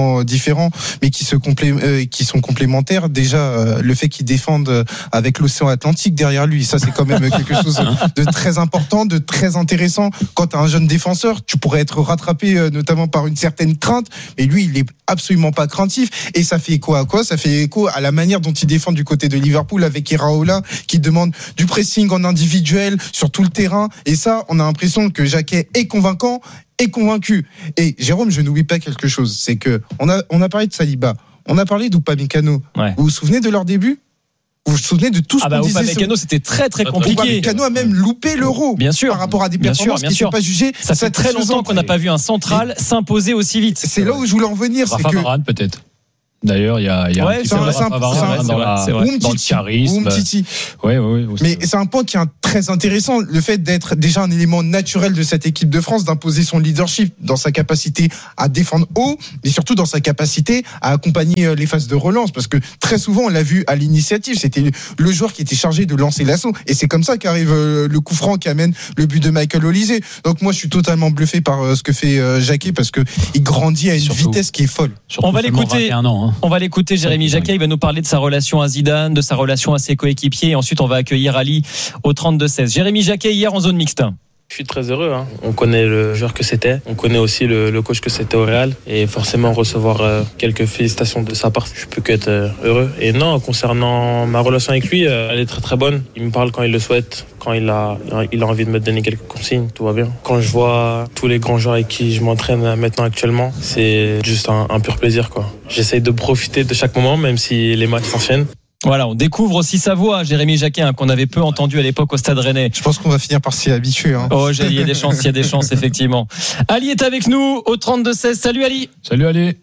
totalement différents, mais qui sont complémentaires. Déjà, le fait qu'ils défendent avec l'océan Atlantique derrière lui, ça c'est quand même quelque chose de très important, de très intéressant. Quand tu as un jeune défenseur, tu pourrais être rattrapé notamment par une certaine crainte, mais lui, il est absolument pas craintif. Et ça fait écho à quoi ? Ça fait écho à la manière dont il défend du côté de Liverpool avec Iraola, qui demande du pressing en individuel sur tout le terrain. Et ça, on a l'impression que Jacquet est convaincant et convaincu. Et Jérôme, je n'oublie pas quelque chose, c'est que on a parlé de Saliba, on a parlé d'Upamecano. Ouais. Vous vous souvenez de leur début ? Vous vous souvenez de tout ce qu'on disait Upamecano, c'était très très compliqué. Upamecano a même loupé l'Euro. Bien sûr. Par rapport à des performances qui n'étaient pas jugées. Ça fait très longtemps qu'on n'a pas vu un central s'imposer aussi vite. C'est là où je voulais en venir. Rafa Varane, peut-être. D'ailleurs, il y a un petit peu de Rafa Varane dans le charisme. Oui. Mais c'est un point qui est très intéressant, le fait d'être déjà un élément naturel de cette équipe de France, d'imposer son leadership dans sa capacité à défendre haut, mais surtout dans sa capacité à accompagner les phases de relance, parce que très souvent on l'a vu à l'initiative, c'était le joueur qui était chargé de lancer l'assaut, et c'est comme ça qu'arrive le coup franc qui amène le but de Michael Olise. Donc moi je suis totalement bluffé par ce que fait Jacquet, parce que il grandit à une vitesse qui est folle. On va l'écouter. On va l'écouter, Jérémy Jacquet. Il va nous parler de sa relation à Zidane, de sa relation à ses coéquipiers. Et ensuite, on va accueillir Ali au 32-16. Jérémy Jacquet, hier en zone mixte. Je suis très heureux. On connaît le joueur que c'était. On connaît aussi le coach que c'était au Real. Et forcément, recevoir quelques félicitations de sa part, je peux qu'être heureux. Et non, concernant ma relation avec lui, elle est très très bonne. Il me parle quand il le souhaite. Quand il a envie de me donner quelques consignes, tout va bien. Quand je vois tous les grands joueurs avec qui je m'entraîne maintenant actuellement, c'est juste un pur plaisir, quoi. J'essaye de profiter de chaque moment, même si les matchs s'enchaînent. Voilà, on découvre aussi sa voix, Jérémy Jacquet, qu'on avait peu entendu à l'époque au Stade Rennais. Je pense qu'on va finir par s'y habituer. Oh, il y a des chances, effectivement. Ali est avec nous au 32-16. Salut Ali. Salut Ali.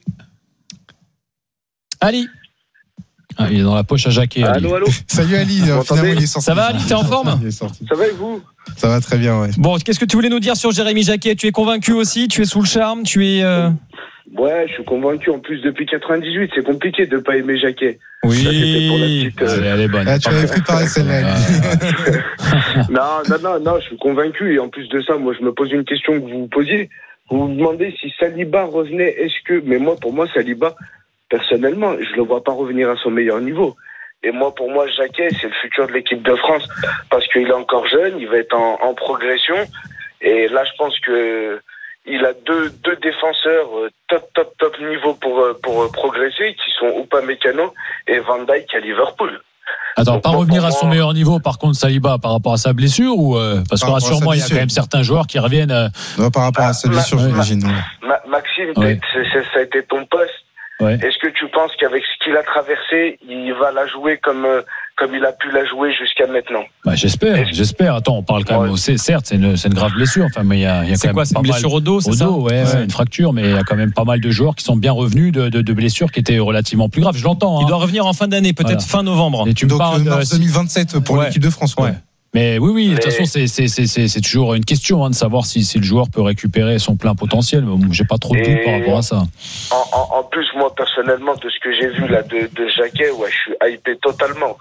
Ali. Il est dans la poche à Jacquet. Allô. Salut Ali. Finalement, il est sorti. Ça va Ali, t'es en forme ? Ça va et vous ? Ça va très bien, ouais. Bon, qu'est-ce que tu voulais nous dire sur Jérémy Jacquet ? Tu es convaincu aussi ? Tu es sous le charme ? Ouais, je suis convaincu. En plus, depuis 98, c'est compliqué de pas aimer Jacquet. Oui. Ça, c'était pour la petite, elle est bonne. Tu avais préparé celle-là. Non, je suis convaincu. Et en plus de ça, moi, je me pose une question que vous vous posiez. Vous vous demandez si Saliba revenait, mais pour moi, Saliba, personnellement, je le vois pas revenir à son meilleur niveau. Et pour moi, Jacquet, c'est le futur de l'équipe de France. Parce qu'il est encore jeune, il va être en progression. Et là, je pense que il a deux défenseurs top niveau pour progresser, qui sont Upamecano et Van Dijk à Liverpool. Attends, donc, pas revenir à son meilleur niveau, par contre, Saliba, par rapport à sa blessure, ou parce que rassure-moi, il y a quand même certains joueurs qui reviennent. Non, par rapport à sa blessure, j'imagine. Maxime, ça a été ton poste. Ouais. Est-ce que tu penses qu'avec ce qu'il a traversé, il va la jouer comme il a pu la jouer jusqu'à maintenant? J'espère. Attends, on parle quand même. Certes, c'est une grave blessure. Enfin, mais il y a c'est quand quoi, même c'est une blessure au dos, c'est ça? Ouais, une fracture, mais il y a quand même pas mal de joueurs qui sont bien revenus de blessures qui étaient relativement plus graves. Je l'entends. Il doit revenir en fin d'année, peut-être fin novembre. Et tu me parles de mars 2027 pour l'équipe de France. Ouais. Mais oui, de toute façon, c'est toujours une question de savoir si le joueur peut récupérer son plein potentiel. J'ai pas trop de doute par rapport à ça. En plus, moi, personnellement, de ce que j'ai vu là de Jacquet, je suis hypé totalement.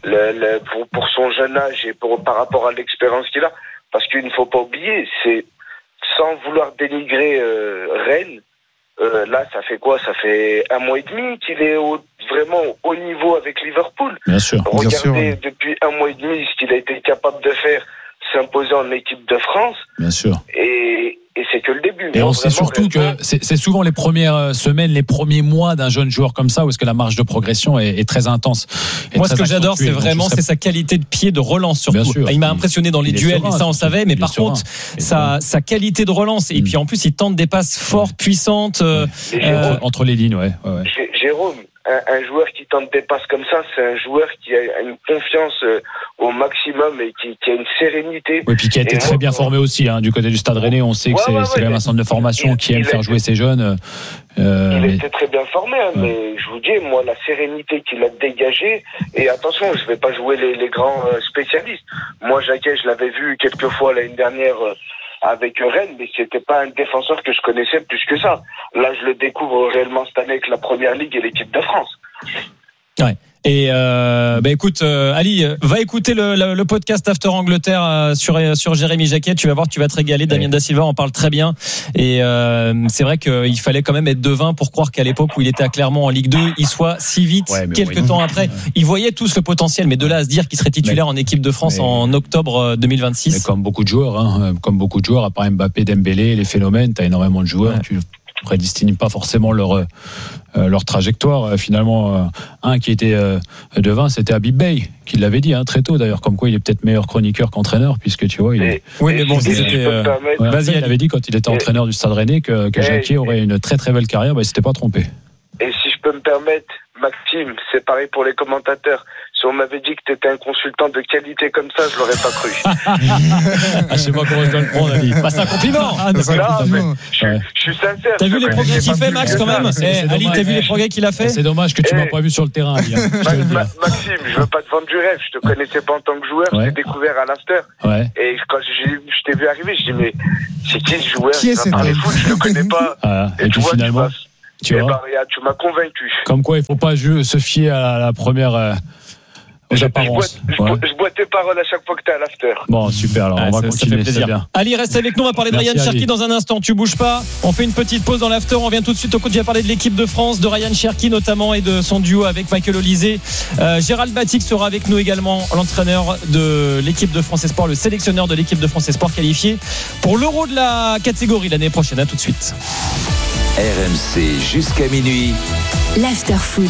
Pour son jeune âge et par rapport à l'expérience qu'il a. Parce qu'il ne faut pas oublier, c'est sans vouloir dénigrer Rennes, là, ça fait quoi? Ça fait 1 mois et demi qu'il est vraiment au niveau avec Liverpool. Bien sûr. Regardez depuis 1 mois et demi ce qu'il a été capable de faire, s'imposer en équipe de France. Bien sûr. Et c'est que le début. Et on sait surtout que c'est souvent les premières semaines, les premiers mois d'un jeune joueur comme ça, où est-ce que la marge de progression est très intense. Moi, ce que j'adore, c'est vraiment sa qualité de pied, de relance surtout. Sûr, il m'a impressionné dans les duels, et ça on savait, mais par contre, sa qualité de relance, et puis en plus, il tente des passes fortes, puissantes. Entre les lignes, ouais. Jérôme, un joueur qui tente des passes comme ça, c'est un joueur qui a une confiance au maximum et qui a une sérénité. Oui, puis qui a été très bien formé aussi, du côté du Stade Rennais. On sait que c'est quand même un centre de formation qui aime faire jouer ses jeunes. Il était très bien formé, mais je vous dis, moi, la sérénité qu'il a dégagée, et attention, je vais pas jouer les grands spécialistes. Moi, Jacquet, je l'avais vu quelques fois l'année dernière avec Rennes, mais c'était pas un défenseur que je connaissais plus que ça. Là, je le découvre réellement cette année avec la Première Ligue et l'équipe de France. Ouais. Et écoute, Ali, va écouter le podcast After Angleterre sur Jérémy Jacquet. Tu vas voir, tu vas te régaler. Damien Da Silva en parle très bien. Et c'est vrai qu'il fallait quand même être devin pour croire qu'à l'époque où il était à Clermont en Ligue 2, il soit si vite, quelques temps après. Ils voyaient tous le potentiel, mais de là à se dire qu'il serait titulaire en équipe de France en octobre 2026. Mais comme beaucoup de joueurs, à part Mbappé, Dembélé, les phénomènes, tu as énormément de joueurs. Tu prédestines pas forcément leur trajectoire. Finalement, un qui était devin, c'était Habib Bey, qui l'avait dit très tôt d'ailleurs, comme quoi il est peut-être meilleur chroniqueur qu'entraîneur, puisque tu vois, il avait dit quand il était entraîneur du Stade Rennais que Jacquier aurait une très très belle carrière. Il s'était pas trompé. Et si je peux me permettre, Maxime, c'est pareil pour les commentateurs. Si on m'avait dit que tu étais un consultant de qualité comme ça, je l'aurais pas cru. Je sais pas comment je dois le prendre, Ali. C'est un compliment. Je suis sincère. T'as vu les progrès qu'il fait, Max, quand même? Ali, t'as vu les progrès qu'il a fait? C'est dommage que tu m'as pas vu sur le terrain, Ali. Maxime, je veux pas te vendre du rêve. Je te connaissais pas en tant que joueur. Je t'ai découvert à l'after. Et quand je t'ai vu arriver, je dis mais c'est qui ce joueur? Qui est ce foot, je le connais pas. Et puis finalement, tu m'as convaincu. Comme quoi, il faut pas se fier à la première. Aux apparences. Je bois tes paroles à chaque fois que t'es à l'after. Bon, super, alors on va continuer. Ça fait plaisir. Ali, reste avec nous, on va parler de Ryan Cherki dans un instant. Tu bouges pas. On fait une petite pause dans l'after. On vient tout de suite au coach. J'ai parlé de l'équipe de France, de Ryan Cherki notamment et de son duo avec Michael Olysée. Gérald Batic sera avec nous également, l'entraîneur de l'équipe de France Espoir, le sélectionneur de l'équipe de France Espoir qualifié pour l'Euro de la catégorie l'année prochaine. À tout de suite. RMC jusqu'à minuit. L'After Foot.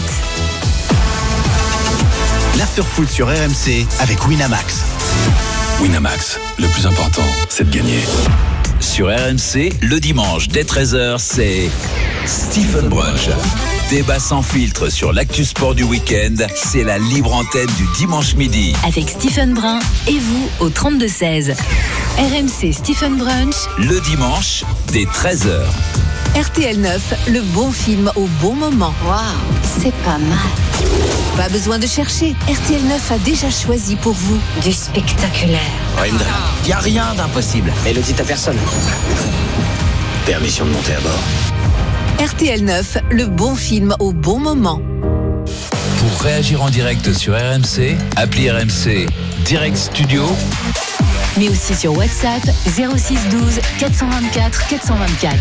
L'After Foot sur RMC avec Winamax. Winamax, le plus important, c'est de gagner. Sur RMC, le dimanche dès 13h, c'est Stephen Brunch. Débat sans filtre sur l'actu sport du week-end, c'est la libre antenne du dimanche midi. Avec Stephen Brun et vous au 32-16. RMC Stephen Brunch. Le dimanche dès 13h. RTL 9, le bon film au bon moment. Waouh, c'est pas mal. Pas besoin de chercher. RTL 9 a déjà choisi pour vous du spectaculaire. Il n'y a rien d'impossible. Et le dit à personne. Permission de monter à bord. RTL 9, le bon film au bon moment. Pour réagir en direct sur RMC, appelez RMC Direct Studio. Mais aussi sur WhatsApp 06 12 424 424.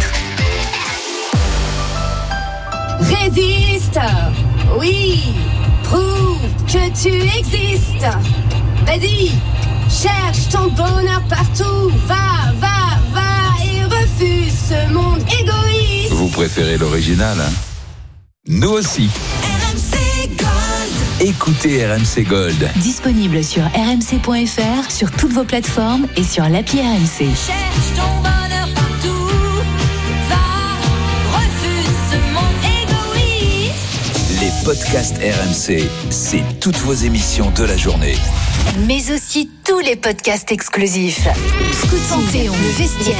Résiste, oui, prouve que tu existes. Vas-y, cherche ton bonheur partout. Va, va, va et refuse ce monde égoïste. Vous préférez l'original, hein? Nous aussi. RMC Gold. Écoutez RMC Gold. Disponible sur rmc.fr, sur toutes vos plateformes et sur l'appli RMC. Cherche ton bonheur partout. Va, refuse ce monde égoïste. Les podcasts RMC, c'est toutes vos émissions de la journée. Mais aussi tous les podcasts exclusifs. Scoot Panthéon, le vestiaire.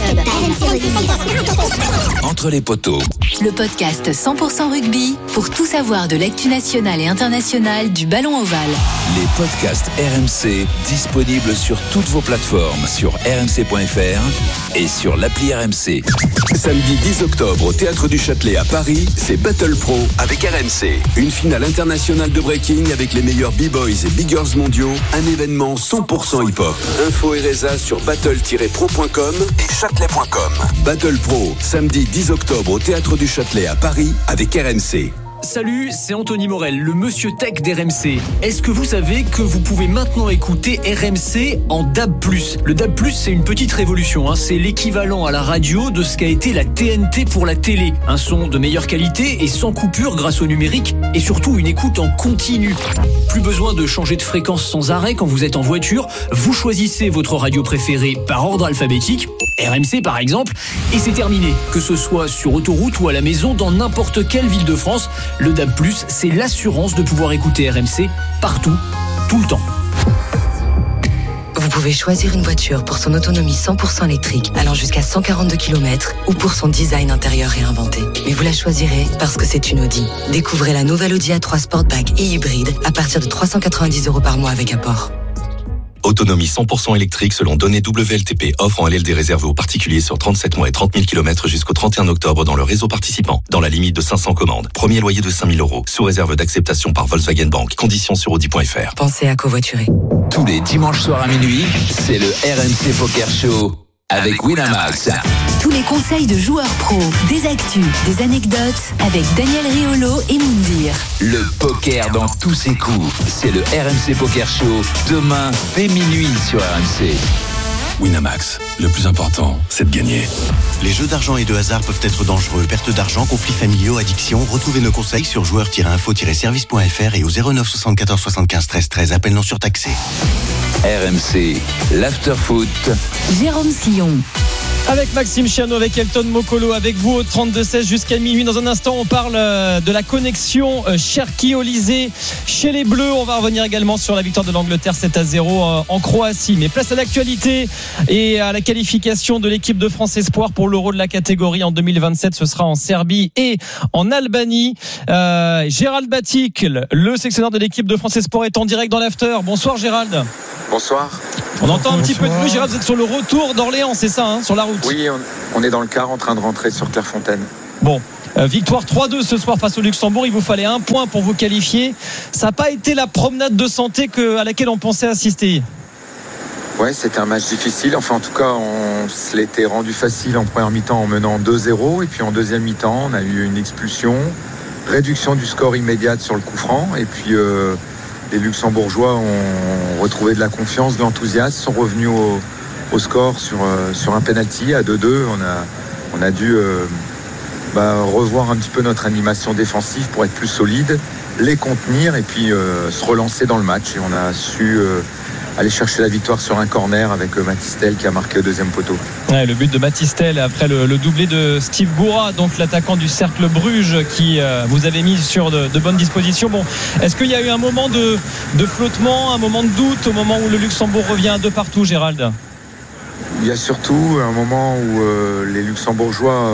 Entre les poteaux. Le podcast 100% rugby pour tout savoir de l'actu nationale et internationale du ballon ovale. Les podcasts RMC disponibles sur toutes vos plateformes, sur rmc.fr et sur l'appli RMC. Samedi 10 octobre au Théâtre du Châtelet à Paris, c'est Battle Pro avec RMC. Une finale internationale de breaking avec les meilleurs b-boys et biggers mondiaux. Un événement 100% hip-hop. Info et résa sur battle-pro.com et châtelet.com. Battle Pro, samedi 10 octobre au Théâtre du Châtelet à Paris avec RMC. Salut, c'est Anthony Morel, le monsieur tech d'RMC. Est-ce que vous savez que vous pouvez maintenant écouter RMC en DAB+. Le DAB+, c'est une petite révolution, hein. C'est l'équivalent à la radio de ce qu'a été la TNT pour la télé. Un son de meilleure qualité et sans coupure grâce au numérique et surtout une écoute en continu. Plus besoin de changer de fréquence sans arrêt quand vous êtes en voiture. Vous choisissez votre radio préférée par ordre alphabétique, RMC par exemple, et c'est terminé. Que ce soit sur autoroute ou à la maison, dans n'importe quelle ville de France, le DAB+, c'est l'assurance de pouvoir écouter RMC partout, tout le temps. Vous pouvez choisir une voiture pour son autonomie 100% électrique, allant jusqu'à 142 km, ou pour son design intérieur réinventé. Mais vous la choisirez parce que c'est une Audi. Découvrez la nouvelle Audi A3 Sportback et hybride à partir de 390 € par mois avec apport. Autonomie 100% électrique selon données WLTP. Offre en LLD réservée aux particuliers sur 37 mois et 30 000 km jusqu'au 31 octobre dans le réseau participant. Dans la limite de 500 commandes. Premier loyer de 5 000 €. Sous réserve d'acceptation par Volkswagen Bank. Conditions sur audi.fr. Pensez à covoiturer. Tous les dimanches soirs à minuit, c'est le RMC Poker Show avec Winamax. Tous les conseils de joueurs pros, des actus, des anecdotes avec Daniel Riolo et Moundir. Le poker dans tous ses coups, c'est le RMC Poker Show demain dès minuit sur RMC. Winamax, le plus important, c'est de gagner. Les jeux d'argent et de hasard peuvent être dangereux. Perte d'argent, conflits familiaux, addiction. Retrouvez nos conseils sur joueurs-info-service.fr et au 09 74 75 13 13. Appel non surtaxé. RMC, l'after-foot. Jérôme Sillon. Avec Maxime Chiano, avec Elton Mokolo, avec vous au 32-16 jusqu'à minuit. Dans un instant, on parle de la connexion Cherki-Olysée chez les Bleus. On va revenir également sur la victoire de l'Angleterre 7-0 en Croatie. Mais place à l'actualité et à la qualification de l'équipe de France Espoir pour l'Euro de la catégorie en 2027. Ce sera en Serbie et en Albanie. Gérald Batic, le sélectionneur de l'équipe de France Espoir, est en direct dans l'after. Bonsoir Gérald. Bonsoir. On entend un petit peu de bruit. Gérald, vous êtes sur le retour d'Orléans, c'est ça, hein, sur la route? Oui, on est dans le car en train de rentrer sur Clairefontaine. Bon, victoire 3-2 ce soir face au Luxembourg. Il vous fallait 1 point pour vous qualifier. Ça n'a pas été la promenade de santé à laquelle on pensait assister. Ouais, c'était un match difficile. Enfin, en tout cas, on se l'était rendu facile en première mi-temps en menant 2-0. Et puis en deuxième mi-temps, on a eu une expulsion, réduction du score immédiate sur le coup franc. Et puis les Luxembourgeois ont retrouvé de la confiance, de l'enthousiasme, sont revenus au score sur un penalty à 2-2. On a dû revoir un petit peu notre animation défensive pour être plus solide, les contenir et puis se relancer dans le match. Et on a su aller chercher la victoire sur un corner avec Matistel qui a marqué au deuxième poteau. Ouais, le but de Matistel après le doublé de Steve Goura, donc l'attaquant du Cercle Bruges qui vous avait mis sur de bonnes dispositions. Bon, est-ce qu'il y a eu un moment de flottement, un moment de doute au moment où le Luxembourg revient à 2 partout, Gérald? Il y a surtout un moment où les Luxembourgeois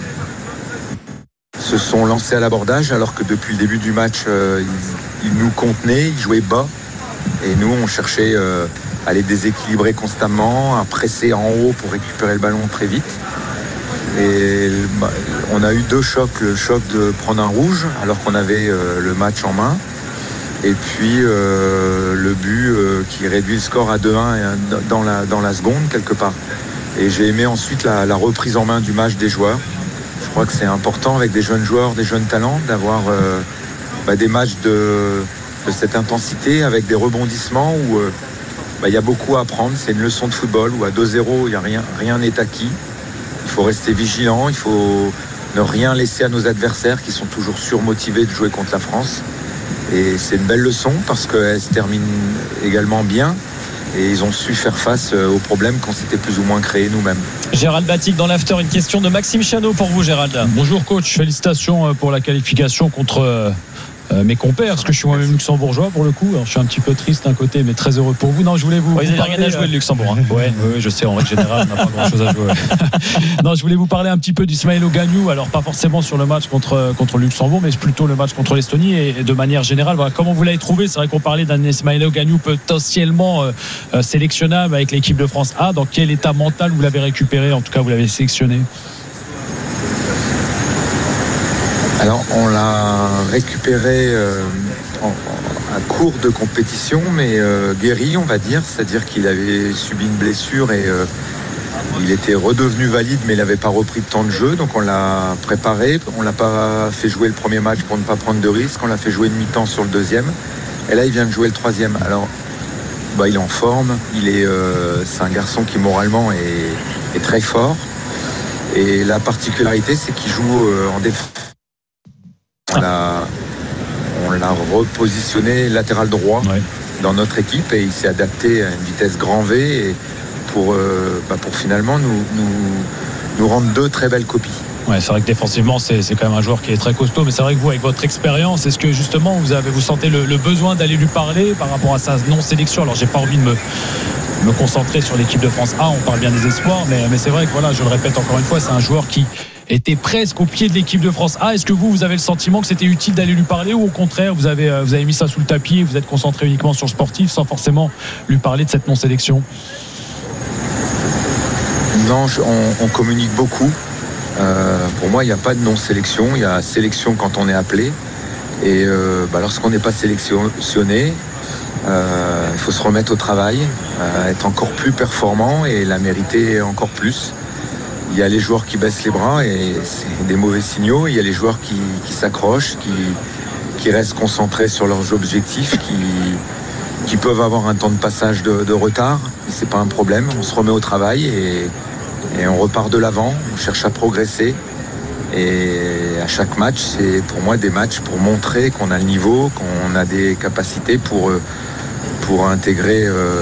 se sont lancés à l'abordage alors que depuis le début du match ils nous contenaient, ils jouaient bas. Et nous, on cherchait à les déséquilibrer constamment, à presser en haut pour récupérer le ballon très vite. Et on a eu 2 chocs. Le choc de prendre un rouge alors qu'on avait le match en main. Et puis le but qui réduit le score à 2-1 dans la seconde quelque part. Et j'ai aimé ensuite la reprise en main du match des joueurs. Je crois que c'est important avec des jeunes joueurs, des jeunes talents, d'avoir des matchs de cette intensité avec des rebondissements où il y a beaucoup à apprendre. C'est une leçon de football où à 2-0 rien n'est acquis. Il faut rester vigilant, il faut ne rien laisser à nos adversaires qui sont toujours surmotivés de jouer contre la France. Et c'est une belle leçon parce qu'elle se termine également bien et ils ont su faire face aux problèmes qu'on s'était plus ou moins créés nous-mêmes. Gérald Batic dans l'after, une question de Maxime Chiano pour vous, Gérald. Bonjour coach, félicitations pour la qualification contre mes compères, parce que je suis moi-même luxembourgeois pour le coup. Alors, je suis un petit peu triste d'un côté, mais très heureux pour vous. Non, je voulais vous. Ils n'avaient rien à jouer le Luxembourg. Hein. Oui, je sais, en règle générale, on n'a pas grand-chose à jouer. Non, je voulais vous parler un petit peu d'Ismaël Gagnou. Alors, pas forcément sur le match contre le Luxembourg, mais plutôt le match contre l'Estonie. Et de manière générale, voilà, comment vous l'avez trouvé? C'est vrai qu'on parlait d'un Ismaël Gagnou potentiellement sélectionnable avec l'équipe de France A. Dans quel état mental vous l'avez récupéré? En tout cas, vous l'avez sélectionné. Alors, on l'a récupéré à cours de compétition, mais guéri, on va dire. C'est-à-dire qu'il avait subi une blessure et il était redevenu valide, mais il n'avait pas repris de temps de jeu. Donc, on l'a préparé. On ne l'a pas fait jouer le premier match pour ne pas prendre de risques. On l'a fait jouer une mi-temps sur le deuxième. Et là, il vient de jouer le troisième. Alors, il est en forme. C'est un garçon qui, moralement, est très fort. Et la particularité, c'est qu'il joue en défense. On l'a repositionné latéral droit dans notre équipe et il s'est adapté à une vitesse grand V et pour finalement nous rendre 2 très belles copies. Ouais, c'est vrai que défensivement c'est quand même un joueur qui est très costaud, mais c'est vrai que vous, avec votre expérience, est-ce que justement vous sentez le besoin d'aller lui parler par rapport à sa non-sélection? Alors j'ai pas envie de me concentrer sur l'équipe de France A, on parle bien des espoirs, mais c'est vrai que voilà, je le répète encore une fois, c'est un joueur qui était presque au pied de l'équipe de France. Est-ce que vous avez le sentiment que c'était utile d'aller lui parler, ou au contraire vous avez mis ça sous le tapis et vous êtes concentré uniquement sur le sportif sans forcément lui parler de cette non-sélection? Non, on communique beaucoup. Pour moi, il n'y a pas de non-sélection. Il y a sélection quand on est appelé. Et lorsqu'on n'est pas sélectionné, il faut se remettre au travail, être encore plus performant et la mériter encore plus. Il y a les joueurs qui baissent les bras et c'est des mauvais signaux. Il y a les joueurs qui s'accrochent, qui restent concentrés sur leurs objectifs, qui peuvent avoir un temps de passage de retard. Et c'est pas un problème. On se remet au travail et on repart de l'avant. On cherche à progresser. Et à chaque match, c'est pour moi des matchs pour montrer qu'on a le niveau, qu'on a des capacités pour intégrer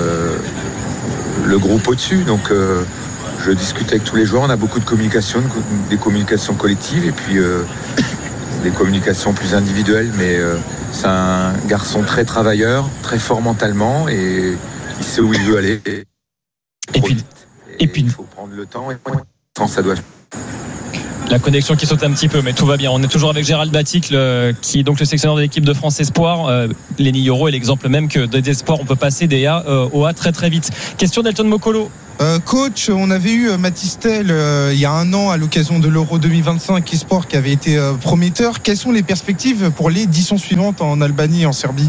le groupe au-dessus. Donc je discute avec tous les joueurs, on a beaucoup de communication, des communications collectives et puis des communications plus individuelles. Mais c'est un garçon très travailleur, très fort mentalement et il sait où il veut aller. Et puis il faut prendre le temps et quand ça doit. La connexion qui saute un petit peu, mais tout va bien. On est toujours avec Gérald Baticle, qui est donc le sélectionneur de l'équipe de France Espoir. Lenny Yoro est l'exemple même que des espoirs, on peut passer des A au A très très vite. Question d'Elton Mokolo. Coach, on avait eu Mathys Tel il y a un an à l'occasion de l'Euro 2025 Espoir qui avait été prometteur. Quelles sont les perspectives pour l'édition suivante en Albanie et en Serbie?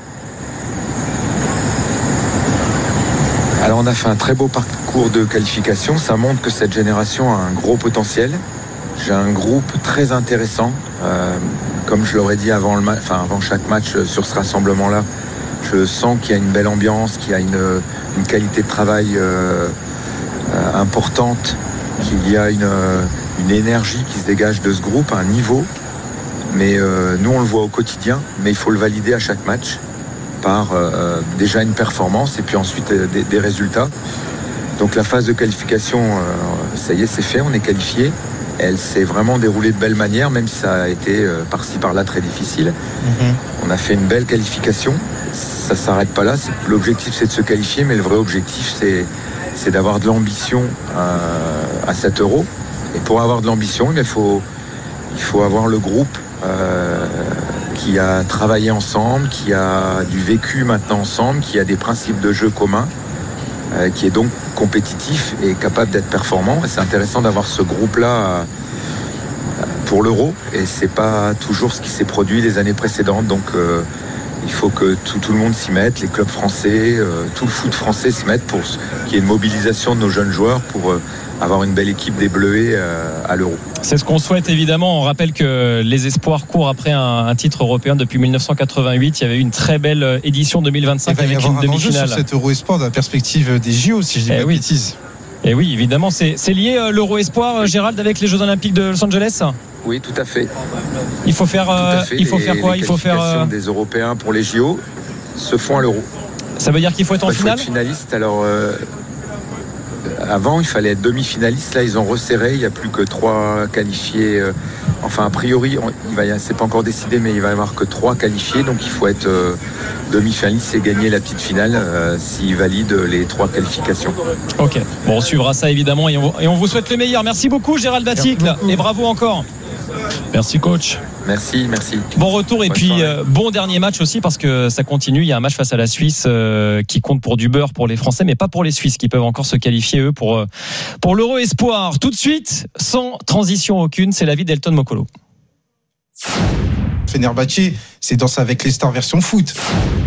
Alors on a fait un très beau parcours de qualification. Ça montre que cette génération a un gros potentiel. J'ai un groupe très intéressant. Comme je l'aurais dit avant chaque match sur ce rassemblement-là, je sens qu'il y a une belle ambiance, qu'il y a une qualité de travail importante, qu'il y a une énergie qui se dégage de ce groupe, un niveau. Mais nous, on le voit au quotidien, mais il faut le valider à chaque match par déjà une performance et puis ensuite des résultats. Donc la phase de qualification, ça y est, c'est fait, on est qualifié. Elle s'est vraiment déroulée de belle manière, même si ça a été par-ci par-là très difficile. On a fait une belle qualification. Ça ne s'arrête pas là. L'objectif, c'est de se qualifier, mais le vrai objectif, c'est d'avoir de l'ambition à cet Euro. Et pour avoir de l'ambition, il faut avoir le groupe qui a travaillé ensemble, qui a du vécu maintenant ensemble, qui a des principes de jeu communs, qui est donc compétitif et capable d'être performant. Et c'est intéressant d'avoir ce groupe-là pour l'Euro. Et c'est pas toujours ce qui s'est produit les années précédentes. Donc il faut que tout le monde s'y mette, les clubs français, tout le foot français s'y mette pour qu'il y ait une mobilisation de nos jeunes joueurs pour avoir une belle équipe des Bleuets à l'Euro. C'est ce qu'on souhaite évidemment. On rappelle que les espoirs courent après un titre européen depuis 1988. Il y avait eu une très belle édition 2025 avec une demi-finale. Sur cet Euro Espoir dans la perspective des JO, si je dis pas de bêtises. Et oui, évidemment, c'est lié l'Euro Espoir, Gérald, avec les Jeux Olympiques de Los Angeles. Oui, tout à fait. Il faut faire, quoi? Il faut faire des Européens pour les JO se font à l'Euro. Ça veut dire qu'il faut être en finale. Il faut être finaliste. Alors avant, il fallait être demi-finaliste. Là, ils ont resserré. Il n'y a plus que 3 qualifiés. Enfin, a priori, c'est pas encore décidé, mais il va y avoir que 3 qualifiés. Donc, il faut être demi-finaliste et gagner la petite finale s'ils valident les 3 qualifications. Ok. Bon, on suivra ça évidemment et on vous souhaite le meilleur. Merci beaucoup, Gérald Baticle, et bravo encore. Merci, coach. Merci. Bon retour et puis bon dernier match aussi parce que ça continue. Il y a un match face à la Suisse qui compte pour du beurre pour les Français, mais pas pour les Suisses qui peuvent encore se qualifier eux pour l'Euro Espoir. Tout de suite, sans transition aucune, c'est l'avis d'Elton Mokolo. Fenerbahçe, c'est Danse avec les stars version foot.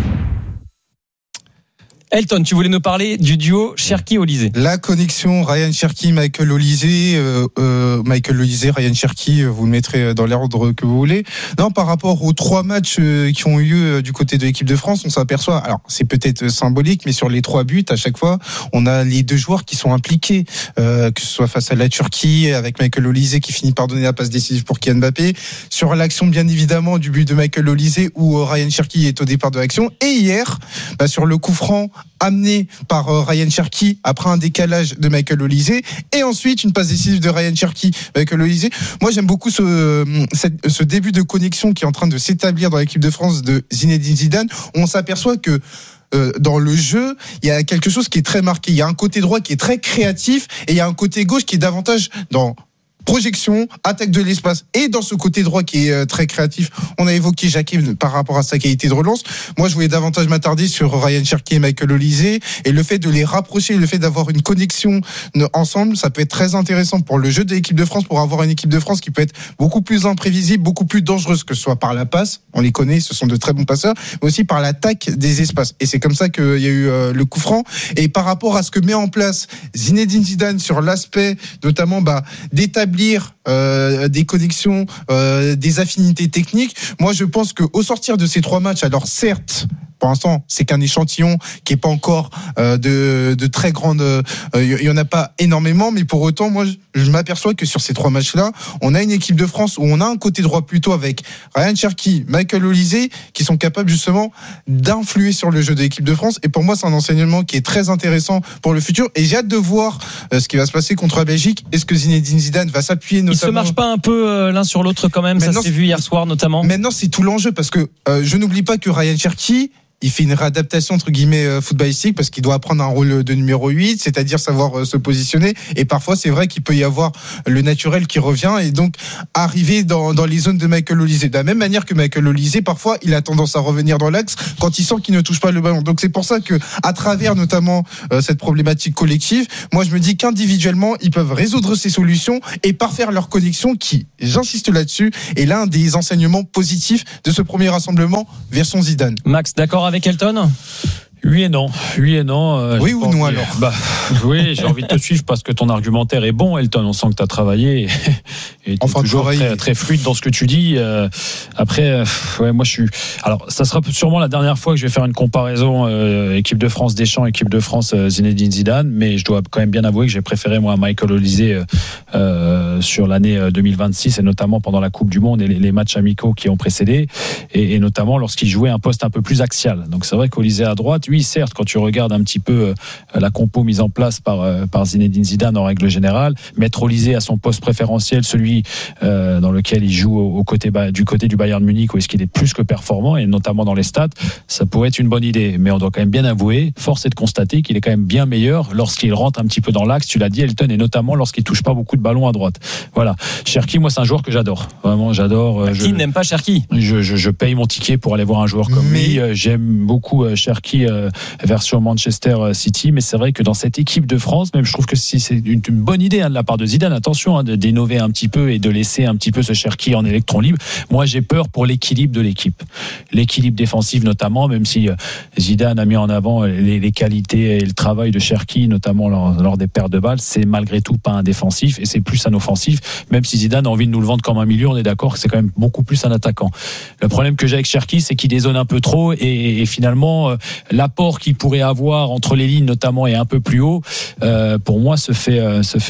Elton, tu voulais nous parler du duo Cherki-Olysée. La connexion Ryan Cherki, Michael Olysée, Ryan Cherki, vous le mettrez dans l'ordre que vous voulez. Non, par rapport aux 3 matchs qui ont eu lieu du côté de l'équipe de France, on s'aperçoit, alors c'est peut-être symbolique, mais sur les 3 buts, à chaque fois, on a les 2 joueurs qui sont impliqués, que ce soit face à la Turquie, avec Michael Olysée qui finit par donner la passe décisive pour Kylian Mbappé, sur l'action bien évidemment du but de Michael Olysée où Ryan Cherki est au départ de l'action, et hier, sur le coup franc amené par Ryan Cherki après un décalage de Michael Olysée et ensuite une passe décisive de Ryan Cherki Michael Olysée. Moi j'aime beaucoup ce début de connexion qui est en train de s'établir dans l'équipe de France de Zinedine Zidane. On s'aperçoit que dans le jeu, il y a quelque chose qui est très marqué. Il y a un côté droit qui est très créatif et il y a un côté gauche qui est davantage projection, attaque de l'espace et dans ce côté droit qui est très créatif. On a évoqué Jacquet par rapport à sa qualité de relance. Moi, je voulais davantage m'attarder sur Ryan Cherki et Michael Olise et le fait de les rapprocher, le fait d'avoir une connexion ensemble, ça peut être très intéressant pour le jeu de l'équipe de France, pour avoir une équipe de France qui peut être beaucoup plus imprévisible, beaucoup plus dangereuse, que ce soit par la passe, on les connaît, ce sont de très bons passeurs, mais aussi par l'attaque des espaces. Et c'est comme ça qu'il y a eu le coup franc. Et par rapport à ce que met en place Zinedine Zidane sur l'aspect notamment d'établir des connexions, des affinités techniques, moi je pense qu'au sortir de ces 3 matchs, alors certes, pour l'instant, c'est qu'un échantillon qui est pas encore de très grande. Il y en a pas énormément, mais pour autant, moi, je m'aperçois que sur ces 3 matchs-là, on a une équipe de France où on a un côté droit plutôt avec Ryan Cherki, Michael Olise, qui sont capables justement d'influer sur le jeu de l'équipe de France. Et pour moi, c'est un enseignement qui est très intéressant pour le futur. Et j'ai hâte de voir ce qui va se passer contre la Belgique. Est-ce que Zinedine Zidane va s'appuyer notamment? Ils se marchent pas un peu l'un sur l'autre quand même? Maintenant, ça s'est vu hier soir notamment. Maintenant, c'est tout l'enjeu parce que je n'oublie pas que Ryan Cherki, il fait une réadaptation entre guillemets footballistique parce qu'il doit apprendre un rôle de numéro 8, c'est-à-dire savoir se positionner, et parfois c'est vrai qu'il peut y avoir le naturel qui revient et donc arriver dans les zones de Michael Olise. De la même manière que Michael Olise, parfois il a tendance à revenir dans l'axe quand il sent qu'il ne touche pas le ballon. Donc c'est pour ça que à travers notamment cette problématique collective, moi je me dis qu'individuellement ils peuvent résoudre ces solutions et parfaire leur connexion qui, j'insiste là-dessus, est l'un des enseignements positifs de ce premier rassemblement version Zidane. Max, d'accord avec Elton? Oui et non. Oui ou non alors? Oui, j'ai envie de te suivre parce que ton argumentaire est bon, Elton. On sent que tu as travaillé et tu es toujours très, très fluide dans ce que tu dis. Après, moi je suis. Alors, ça sera sûrement la dernière fois que je vais faire une comparaison équipe de France Deschamps, équipe de France Zinedine Zidane, mais je dois quand même bien avouer que j'ai préféré moi Michael Olise sur l'année 2026 et notamment pendant la Coupe du Monde et les matchs amicaux qui ont précédé et notamment lorsqu'il jouait un poste un peu plus axial. Donc c'est vrai qu'Olise à droite. Oui, certes, quand tu regardes un petit peu la compo mise en place par Zinedine Zidane en règle générale, mettre Olise à son poste préférentiel, celui dans lequel il joue du côté du Bayern Munich, où est-ce qu'il est plus que performant, et notamment dans les stats, ça pourrait être une bonne idée. Mais on doit quand même bien avouer, force est de constater qu'il est quand même bien meilleur lorsqu'il rentre un petit peu dans l'axe, tu l'as dit Elton, et notamment lorsqu'il touche pas beaucoup de ballons à droite. Voilà. Cherki, moi c'est un joueur que j'adore. Vraiment, j'adore. Qui n'aime pas Cherki? Je paye mon ticket pour aller voir un joueur comme lui. J'aime beaucoup Cherki version Manchester City, mais c'est vrai que dans cette équipe de France, même je trouve que c'est une bonne idée de la part de Zidane, attention d'innover un petit peu et de laisser un petit peu ce Cherki en électron libre. Moi j'ai peur pour l'équilibre de l'équipe défensive notamment, même si Zidane a mis en avant les qualités et le travail de Cherki notamment lors des pertes de balles, c'est malgré tout pas un défensif et c'est plus un offensif, même si Zidane a envie de nous le vendre comme un milieu, on est d'accord que c'est quand même beaucoup plus un attaquant. Le problème que j'ai avec Cherki, c'est qu'il dézone un peu trop et finalement l'apport qu'il pourrait avoir entre les lignes notamment et un peu plus haut, pour moi se fait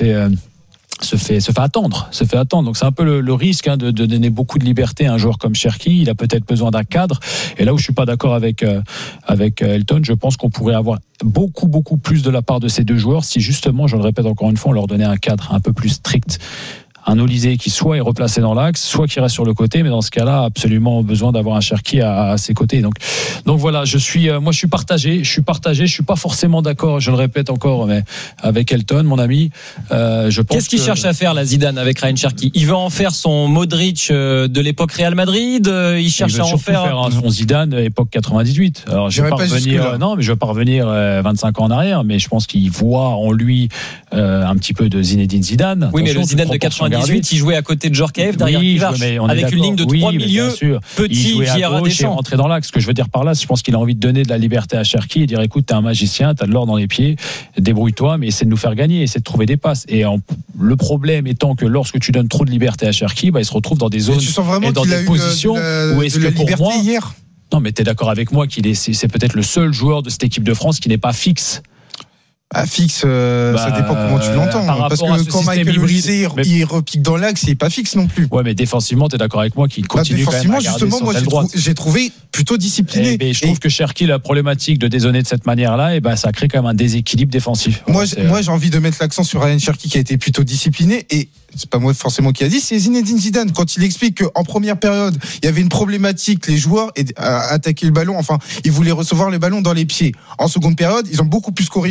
attendre. Donc c'est un peu le risque de donner beaucoup de liberté à un joueur comme Cherki. Il a peut-être besoin d'un cadre. Et là où je suis pas d'accord avec Elton, je pense qu'on pourrait avoir beaucoup plus de la part de ces deux joueurs si justement, je le répète encore une fois, on leur donnait un cadre un peu plus strict. Un Olise qui soit est replacé dans l'axe, soit qui reste sur le côté, mais dans ce cas-là, absolument besoin d'avoir un Cherki à ses côtés. Donc voilà, je suis partagé. Je suis pas forcément d'accord, je le répète encore, mais avec Elton, mon ami. Je pense. Qu'est-ce qu'il cherche à faire, la Zidane, avec Ryan Cherki? Il veut en faire son Modric de l'époque Real Madrid. Il cherche à en faire son Zidane époque 98. Alors je vais pas revenir 25 ans en arrière, mais je pense qu'il voit en lui un petit peu de Zinedine Zidane. Oui, mais le Zidane de 98, il jouait à côté de Djorkaeff, derrière Kivarch, avec une ligne de 3 milieux, petit, Vieira, Deschamps. Rentrer dans l'axe. Ce que je veux dire par là, je pense qu'il a envie de donner de la liberté à Cherki et dire écoute, t'es un magicien, t'as de l'or dans les pieds, débrouille-toi, mais essaie de nous faire gagner, essaie de trouver des passes. Et le problème étant que lorsque tu donnes trop de liberté à Cherki, il se retrouve dans des zones et dans des positions où est-ce que pour moi. Hier. Non, mais t'es d'accord avec moi c'est peut-être le seul joueur de cette équipe de France qui n'est pas fixe. Fixe, ça dépend comment tu l'entends. Parce que quand Michael Olise il repique dans l'axe, il est pas fixe non plus. Ouais, mais défensivement, t'es d'accord avec moi qu'il continue quand même à garder justement, moi j'ai trouvé plutôt discipliné. Je trouve que Cherki, la problématique de dézonner de cette manière-là, ça crée quand même un déséquilibre défensif. Moi, j'ai envie de mettre l'accent sur Ryan Cherki qui a été plutôt discipliné et c'est pas moi forcément qui a dit, c'est Zinedine Zidane quand il explique qu'en première période il y avait une problématique, les joueurs attaquaient le ballon, enfin ils voulaient recevoir le ballon dans les pieds. En seconde période, ils ont beaucoup plus corrigé et c'est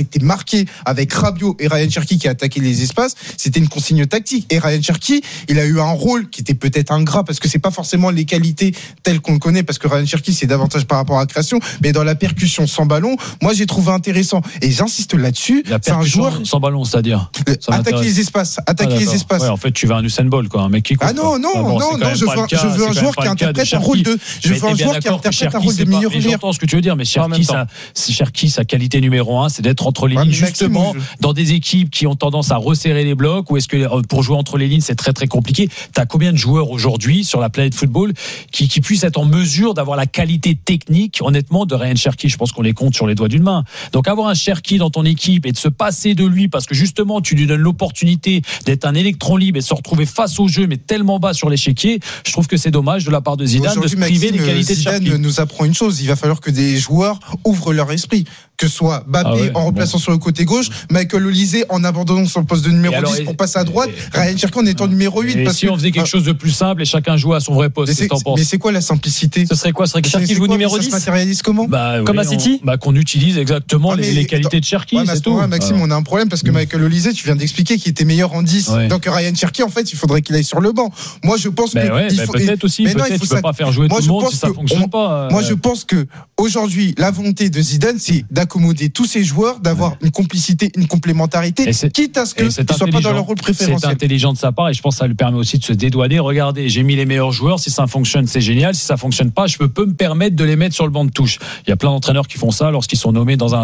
été marqué avec Rabiot et Ryan Cherki qui a attaqué les espaces, c'était une consigne tactique. Et Ryan Cherki, il a eu un rôle qui était peut-être ingrat parce que c'est pas forcément les qualités telles qu'on le connaît, parce que Ryan Cherki c'est davantage par rapport à la création, mais dans la percussion sans ballon, moi j'ai trouvé intéressant. Et j'insiste là-dessus, c'est un joueur sans ballon, c'est-à-dire attaquer les espaces. Ouais, en fait, tu veux un Usain Bolt, quoi, un mec qui court. Ah non, je veux un joueur qui interprète un rôle de. Je veux un joueur qui interprète un rôle de milieu relayeur. J'entends ce que tu veux dire, mais Cherki, sa qualité numéro 1, c'est d'être entre les lignes, justement, dans des équipes qui ont tendance à resserrer les blocs, ou est-ce que pour jouer entre les lignes, c'est très très compliqué. T'as combien de joueurs aujourd'hui sur la planète football qui puissent être en mesure d'avoir la qualité technique, honnêtement, de Ryan Cherki? Je pense qu'on les compte sur les doigts d'une main. Donc avoir un Cherki dans ton équipe et de se passer de lui parce que justement tu lui donnes l'opportunité d'être un électron libre et de se retrouver face au jeu mais tellement bas sur l'échiquier, je trouve que c'est dommage de la part de Zidane de se priver des qualités de Cherki. Zidane nous apprend une chose, il va falloir que des joueurs ouvrent leur esprit, que ce soit Mbappé en remplaçant sur le côté gauche, Michael Olise en abandonnant sur le poste de numéro 10 pour passer à droite, Ryan Cherki en étant numéro 8. Et parce si on faisait quelque chose de plus simple et chacun jouait à son vrai poste, qu'est-ce que t'en penses? Mais c'est quoi la simplicité? Ce serait quoi? Ce serait que Cherki joue numéro 10? Ça se matérialise comment? Comme à City? Qu'on utilise exactement les qualités de Cherki, c'est tout. Maxime, on a un problème parce que Michael Olise, tu viens d'expliquer qu'il était meilleur en 10. Donc Ryan Cherki, en fait, il faudrait qu'il aille sur le banc. Moi, je pense que peut-être aussi, peut-être tu peux pas faire jouer tout le monde si ça fonctionne pas. Moi, je pense que aujourd'hui, la volonté de Zidane, c'est d'accommoder tous ces joueurs, d'avoir une complicité, une complémentarité, quitte à ce qu'ils ne soient pas dans leur rôle préférentiel. C'est intelligent de sa part et je pense que ça lui permet aussi de se dédouaner. Regardez, j'ai mis les meilleurs joueurs. Si ça fonctionne, c'est génial. Si ça fonctionne pas, je peux me permettre de les mettre sur le banc de touche. Il y a plein d'entraîneurs qui font ça lorsqu'ils sont nommés dans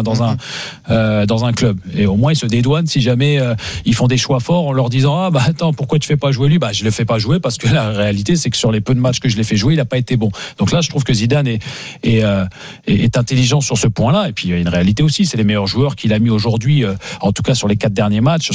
un club. Et au moins, ils se dédouanent si jamais ils font des choix forts en leur disant attends, pourquoi tu fais pas jouer lui? Je le fais pas jouer parce que la réalité, c'est que sur les peu de matchs que je l'ai fait jouer, il a pas été bon. Donc là, je trouve que Zidane est intelligent sur ce point-là. Et puis, il y a une réalité aussi, c'est les meilleurs joueurs qu'il a mis aujourd'hui, en tout cas sur les 3 derniers matchs,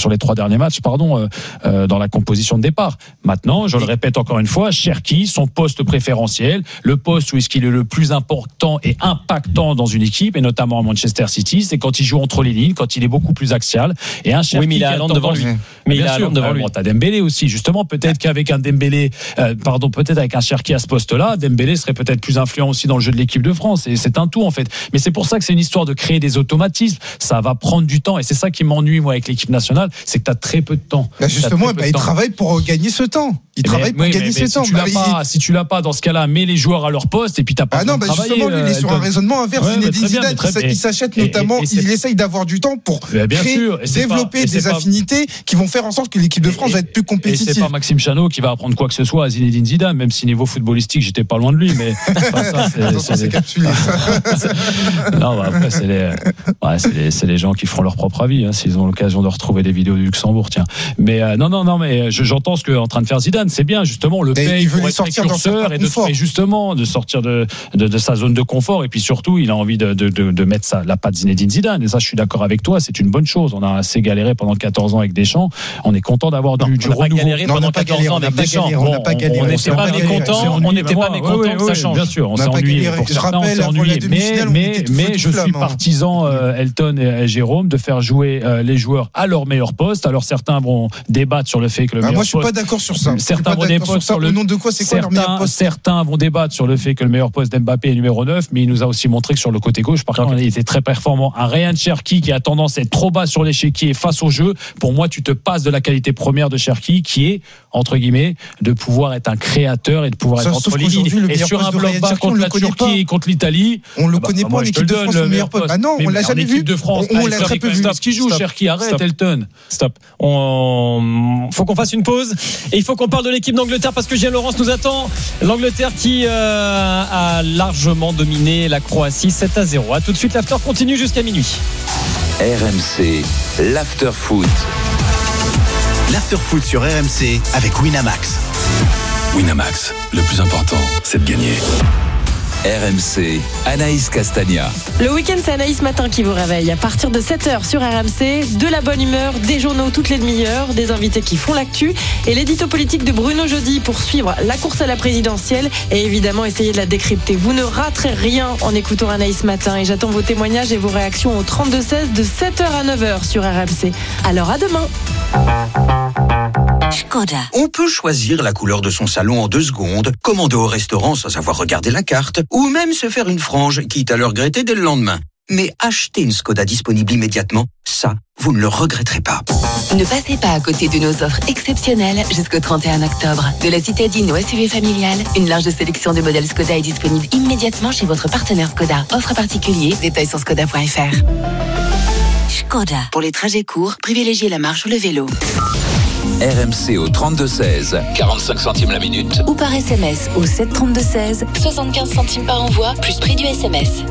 dans la composition de départ. Maintenant, je le répète encore une fois, Cherki, son poste préférentiel, le poste où est-ce qu'il est le plus important et impactant dans une équipe, et notamment à Manchester City, c'est quand il joue entre les lignes, quand il est beaucoup plus axial. Et un Cherki, mais il a Haaland devant lui. Mais il a Haaland devant lui. T'as Dembélé aussi, justement. Peut-être qu'avec un Dembélé, peut-être avec un Cherki à ce poste-là, Dembélé serait peut-être plus influent aussi dans le jeu de l'équipe de France. Et c'est un tout, en fait. Mais c'est pour ça que c'est une histoire de créer des automatismes. Ça va prendre du temps. Et c'est ça qui m'ennuie, moi, avec l'équipe nationale, c'est que t'as très peu de temps. Justement, il travaille pour gagner ce temps. Il travaille pour gagner ce temps. Si tu l'as pas, dans ce cas-là, mets les joueurs à leur poste et puis t'as pas besoin de travailler. Justement, lui, il est sur un raisonnement inverse. Zinedine Zidane, il s'achète notamment, il essaye d'avoir du temps pour développer des affinités qui vont faire en sorte que l'équipe de France va être plus compétitive. Et c'est pas Maxime Chanot qui va apprendre quoi que ce soit à Zinedine Zidane, même si niveau footballistique, j'étais pas loin de lui, mais c'est capsulé. Non, après, c'est les gens qui feront leur propre avis, s'ils ont l'occasion de retrouver des vidéos du Luxembourg, tiens. Mais non, mais j'entends ce qu'est en train de faire Zidane. C'est bien, justement, on le paye pour être précurseur et justement de sortir de sa zone de confort. Et puis surtout, il a envie de mettre la patte Zinedine Zidane. Et ça, je suis d'accord avec toi, c'est une bonne chose. On a assez galéré pendant 14 ans avec Deschamps. On est content d'avoir du renouveau. On n'a pas galéré pendant 14 ans avec Deschamps. On n'était pas mécontents. On n'était pas mécontents que ça change. Bien sûr, on s'est ennuyé. Pour certains, on s'est ennuyé. Mais je suis partisan, Elton et Jérôme, de faire jouer les joueurs à leur meilleur poste. Alors certains vont débattre sur le fait que le meilleur poste. Moi, je suis pas d'accord sur ça. Certains vont débattre sur le nom de quoi, c'est quoi leur meilleur poste. Certains vont débattre sur le fait que le meilleur poste d'Mbappé est numéro 9, mais il nous a aussi montré que sur le côté gauche, par contre, il était très performant. Un Ryan Cherki qui a tendance à être trop bas sur l'échiquier face au jeu. Pour moi, tu te passes de la qualité première de Cherki, qui est, entre guillemets, de pouvoir être un créateur et de pouvoir être entre les lignes. Et sur un bloc bas contre la Turquie et contre l'Italie, on le connaît pas, l'équipe de France, le meilleur poste. Ah non, on l'a jamais vu. De France, on l'a très peu vu. Ce qui joue, Cherki, arrête, Elton. Stop. Faut qu'on fasse une pause et il faut qu'on parle de l'équipe d'Angleterre parce que Gilles Laurence nous attend. L'Angleterre qui a largement dominé la Croatie 7-0. A tout de suite, l'after continue jusqu'à minuit. RMC, l'after foot. L'after foot sur RMC avec Winamax. Winamax, le plus important, c'est de gagner. RMC, Anaïs Castagna. Le week-end, c'est Anaïs Matin qui vous réveille. À partir de 7h sur RMC, de la bonne humeur, des journaux toutes les demi-heures, des invités qui font l'actu et l'édito politique de Bruno Jeudi pour suivre la course à la présidentielle et évidemment essayer de la décrypter. Vous ne raterez rien en écoutant Anaïs Matin et j'attends vos témoignages et vos réactions au 32-16 de 7h à 9h sur RMC. Alors à demain. Škoda. On peut choisir la couleur de son salon en 2 secondes, commander au restaurant sans avoir regardé la carte, ou même se faire une frange, quitte à le regretter dès le lendemain. Mais acheter une Skoda disponible immédiatement, ça, vous ne le regretterez pas. Ne passez pas à côté de nos offres exceptionnelles jusqu'au 31 octobre. De la citadine au SUV familial, une large sélection de modèles Skoda est disponible immédiatement chez votre partenaire Skoda. Offre particulier, détails sur skoda.fr. Skoda. Pour les trajets courts, privilégiez la marche ou le vélo. RMC au 32-16, 45 centimes la minute. Ou par SMS au 732-16, 75 centimes par envoi, plus prix du SMS.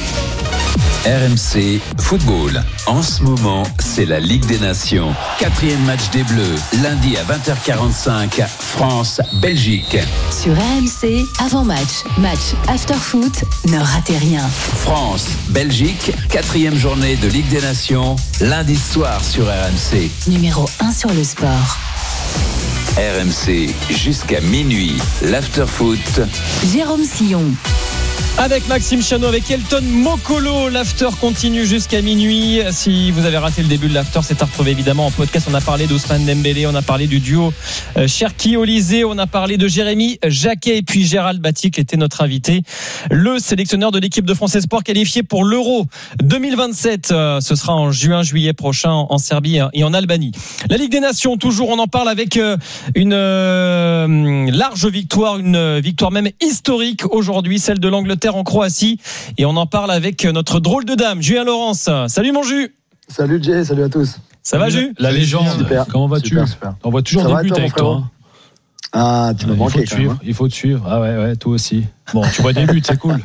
RMC Football. En ce moment, c'est la Ligue des Nations. 4e match des Bleus, lundi à 20h45, France-Belgique. sur RMC, avant-match, match after-foot, ne ratez rien. France-Belgique, 4e journée de Ligue des Nations, lundi soir sur RMC. Numéro 1 sur le sport. RMC jusqu'à minuit, l'after-foot. Jérôme Sillon. Avec Maxime Chanot, avec Elton Mokolo, l'after continue jusqu'à minuit. Si vous avez raté le début de l'after, c'est à retrouver évidemment en podcast. On a parlé d'Ousmane Dembélé, on a parlé du duo Cherki-Olysée, on a parlé de Jérémy Jacquet et puis Gérald Batti qui était notre invité, le sélectionneur de l'équipe de France Espoir qualifié pour l'Euro 2027. Ce sera en juin-juillet prochain en Serbie et en Albanie. La Ligue des Nations, toujours, on en parle avec une large victoire, une victoire même historique aujourd'hui, celle de l'Angleterre en Croatie, et on en parle avec notre drôle de dame, Julien Laurence. Salut mon Jus. Salut Jay, salut à tous. Ça va Jus? La légende, super. Comment vas-tu? Super. On voit toujours des buts avec toi. Ah, tu me manquais quand même. Il faut te suivre. Ah ouais, toi aussi. Bon, tu vois des buts, c'est cool.